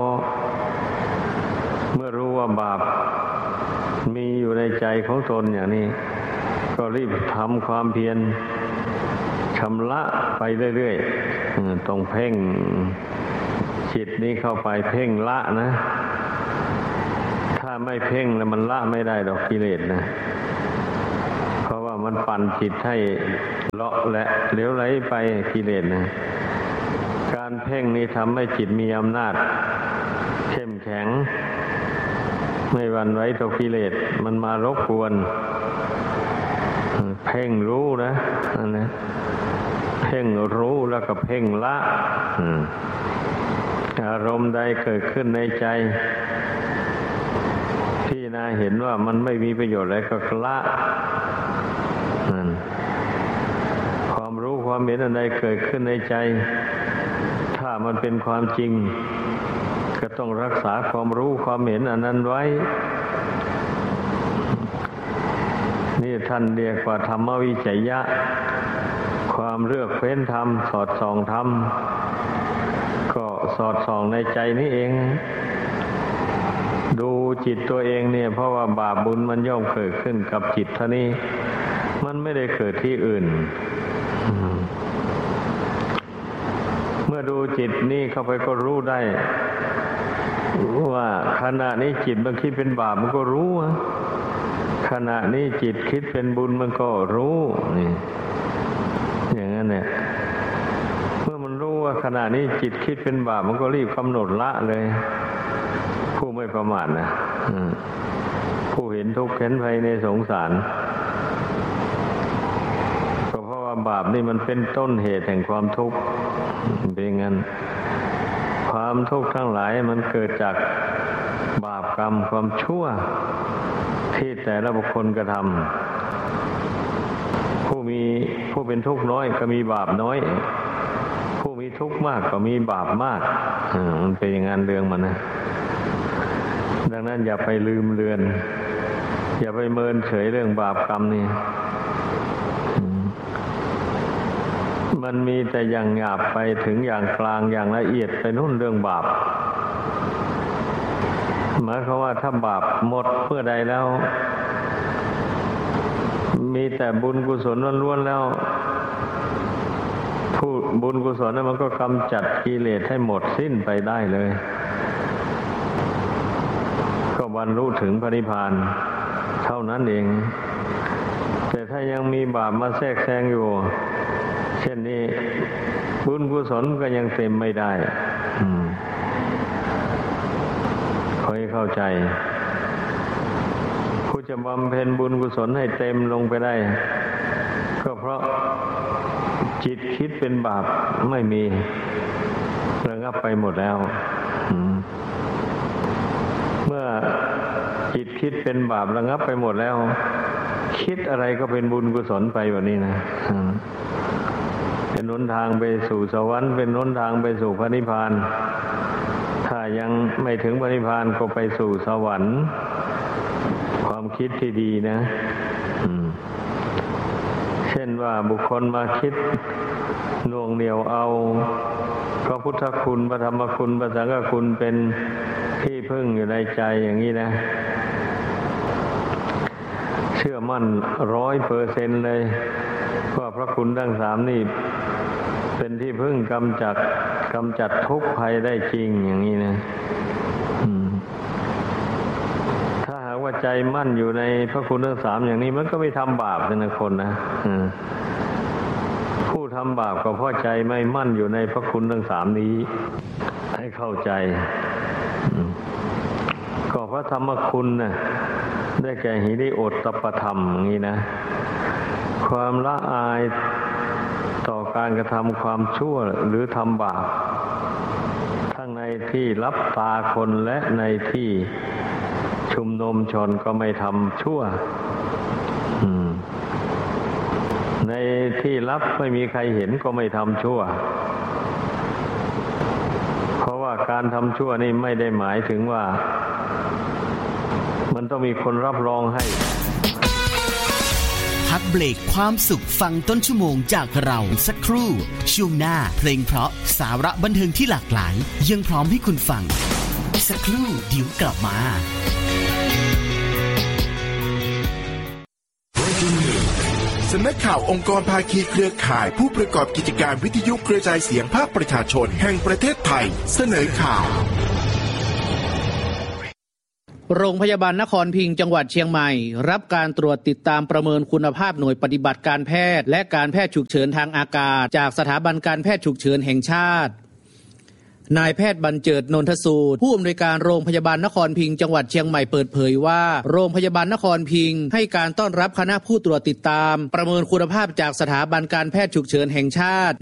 Speaker 12: เมื่อรู้ว่าบาปมีอยู่ในใจของตนอย่างนี้ก็รีบทำความเพียรชำระไปเรื่อยๆต้องเพ่งจิตนี้เข้าไปเพ่งละนะถ้าไม่เพ่งแล้วมันละไม่ได้ดอกกิเลสนะเพราะว่ามันปั่นจิตให้เลาะและเหลวไหลไปกิเลสนะการเพ่งนี้ทำให้จิตมีอำนาจเข้มแข็งไม่หวั่นไหวต่อกิเลสมันมารบกวนเพ่งรู้นะนั่นนะเพ่งรู้แล้วก็เพ่งละอารมณ์ใดเกิดขึ้นในใจพี่นาเห็นว่ามันไม่มีประโยชน์อะไรก็ละความรู้ความเห็นอันใดเกิดขึ้นในใจถ้ามันเป็นความจริงก็ต้องรักษาความรู้ความเห็นอันนั้นไว้นี่ท่านเรียกว่าธรรมวิจยะความเลือกเฟ้นธรรมสอดส่องธรรมก็สอดส่องในใจนี่เองดูจิตตัวเองเนี่ยเพราะว่าบาปบุญมันย่อมเกิดขึ้นกับจิตเท่านี้มันไม่ได้เกิดที่อื่นเมื่อดูจิตนี่เข้าไปก็รู้ได้ว่าขณะนี้จิตมันคิดเป็นบาปมันก็รู้ขณะนี้จิตคิดเป็นบุญมันก็รู้นี่อย่างนั้นเนี่ยเมื่อมันรู้ว่าขณะนี้จิตคิดเป็นบาปมันก็รีบกำหนดละเลยผู้ไม่ประมาทนะผู้เห็นทุกข์เห็นภัยในสงสารก็เพราะว่าบาปนี่มันเป็นต้นเหตุแห่งความทุกข์เป็นงั้นความทุกข์ทั้งหลายมันเกิดจากบาปกรรมความชั่วที่แต่ละบุคคลกระทำผู้มีผู้เป็นทุกข์น้อยก็มีบาปน้อยผู้มีทุกข์มากก็มีบาปมากมันเป็นอย่างนั้นเรื่องมันนะดังนั้นอย่าไปลืมเลือนอย่าไปเมินเฉยเรื่องบาปกรรมนี่มันมีแต่อย่างหยาบไปถึงอย่างกลางอย่างละเอียดไปนู่นเรื่องบาปหมายความว่าถ้าบาปหมดเมื่อใดแล้วมีแต่บุญกุศลล้วนๆแล้วผู้บุญกุศลนั้นมันก็กำจัดกิเลสให้หมดสิ้นไปได้เลยก็บรรลุถึงพระนิพพานเท่านั้นเองแต่ถ้ายังมีบาปมาแทรกแซงอยู่เช่นนี้บุญกุศลก็ยังเต็มไม่ได้ขอให้เข้าใจผู้จะบำเพ็ญบุญกุศลให้เต็มลงไปได้ก็เพราะจิตคิดเป็นบาปไม่มีระงับไปหมดแล้วเมื่อจิตคิดเป็นบาประงับไปหมดแล้วคิดอะไรก็เป็นบุญกุศลไปแบบนี้นะเป็นหนทางไปสู่สวรรค์เป็นหนทางไปสู่พระนิพพานถ้ายังไม่ถึงพระนิพพานก็ไปสู่สวรรค์ความคิดที่ดีนะเช่นว่าบุคคลมาคิดน่วงเหนี่ยวเอาพระพุทธคุณพระธรรมคุณพระสังฆคุณเป็นที่พึ่งอยู่ในใจอย่างนี้นะเชื่อมั่นร้อยเปอร์เซ็นต์เลยว่าพระคุณทั้งสามนี่เป็นที่พึ่งกำจัดกำจัดทุกข์ภัยได้จริงอย่างนี้นะถ้าหากว่าใจมั่นอยู่ในพระคุณทั้งสามอย่างนี้มันก็ไม่ทำบาปนะคนนะผู้ทำบาปก็เพราะใจไม่มั่นอยู่ในพระคุณทั้งสามนี้ให้เข้าใจก็พระธรรมคุณนะได้แก่หิริโอตตัปปธรรมอย่างนี้นะความละอายต่อการกระทำความชั่วหรือทำบาปทั้งในที่รับตาคนและในที่ชุมนุมชนก็ไม่ทำชั่วในที่รับไม่มีใครเห็นก็ไม่ทำชั่วเพราะว่าการทำชั่วนี่ไม่ได้หมายถึงว่ามันต้องมีคนรับรองให้
Speaker 13: พักเบรกความสุขฟังต้นชั่วโมงจากเราสักครู่ช่วงหน้าเพลงเพราะสาระบันเทิงที่หลากหลายยังพร้อมให้คุณฟังสักครู่เดี๋ยวกลับมา
Speaker 14: Breaking news สำนักข่าวองค์กรภาคีเครือข่ายผู้ประกอบกิจการวิทยุกระจายเสียงภาคประชาชนแห่งประเทศไทยเสนอข่าว
Speaker 15: โรงพยาบาลนครพิงค์จังหวัดเชียงใหม่รับการตรวจติดตามประเมินคุณภาพหน่วยปฏิบัติการแพทย์และการแพทย์ฉุกเฉินทางอากาศจากสถาบันการแพทย์ฉุกเฉินแห่งชาตินายแพทย์บรรเจิดนนทสูตรผู้อำนวยการโรงพยาบาลนครพิงค์จังหวัดเชียงใหม่เปิดเผยว่าโรงพยาบาลนครพิงค์ให้การต้อนรับคณะผู้ตรวจติดตามประเมินคุณภาพจากสถาบันการแพทย์ฉุกเฉินแห่งชาติ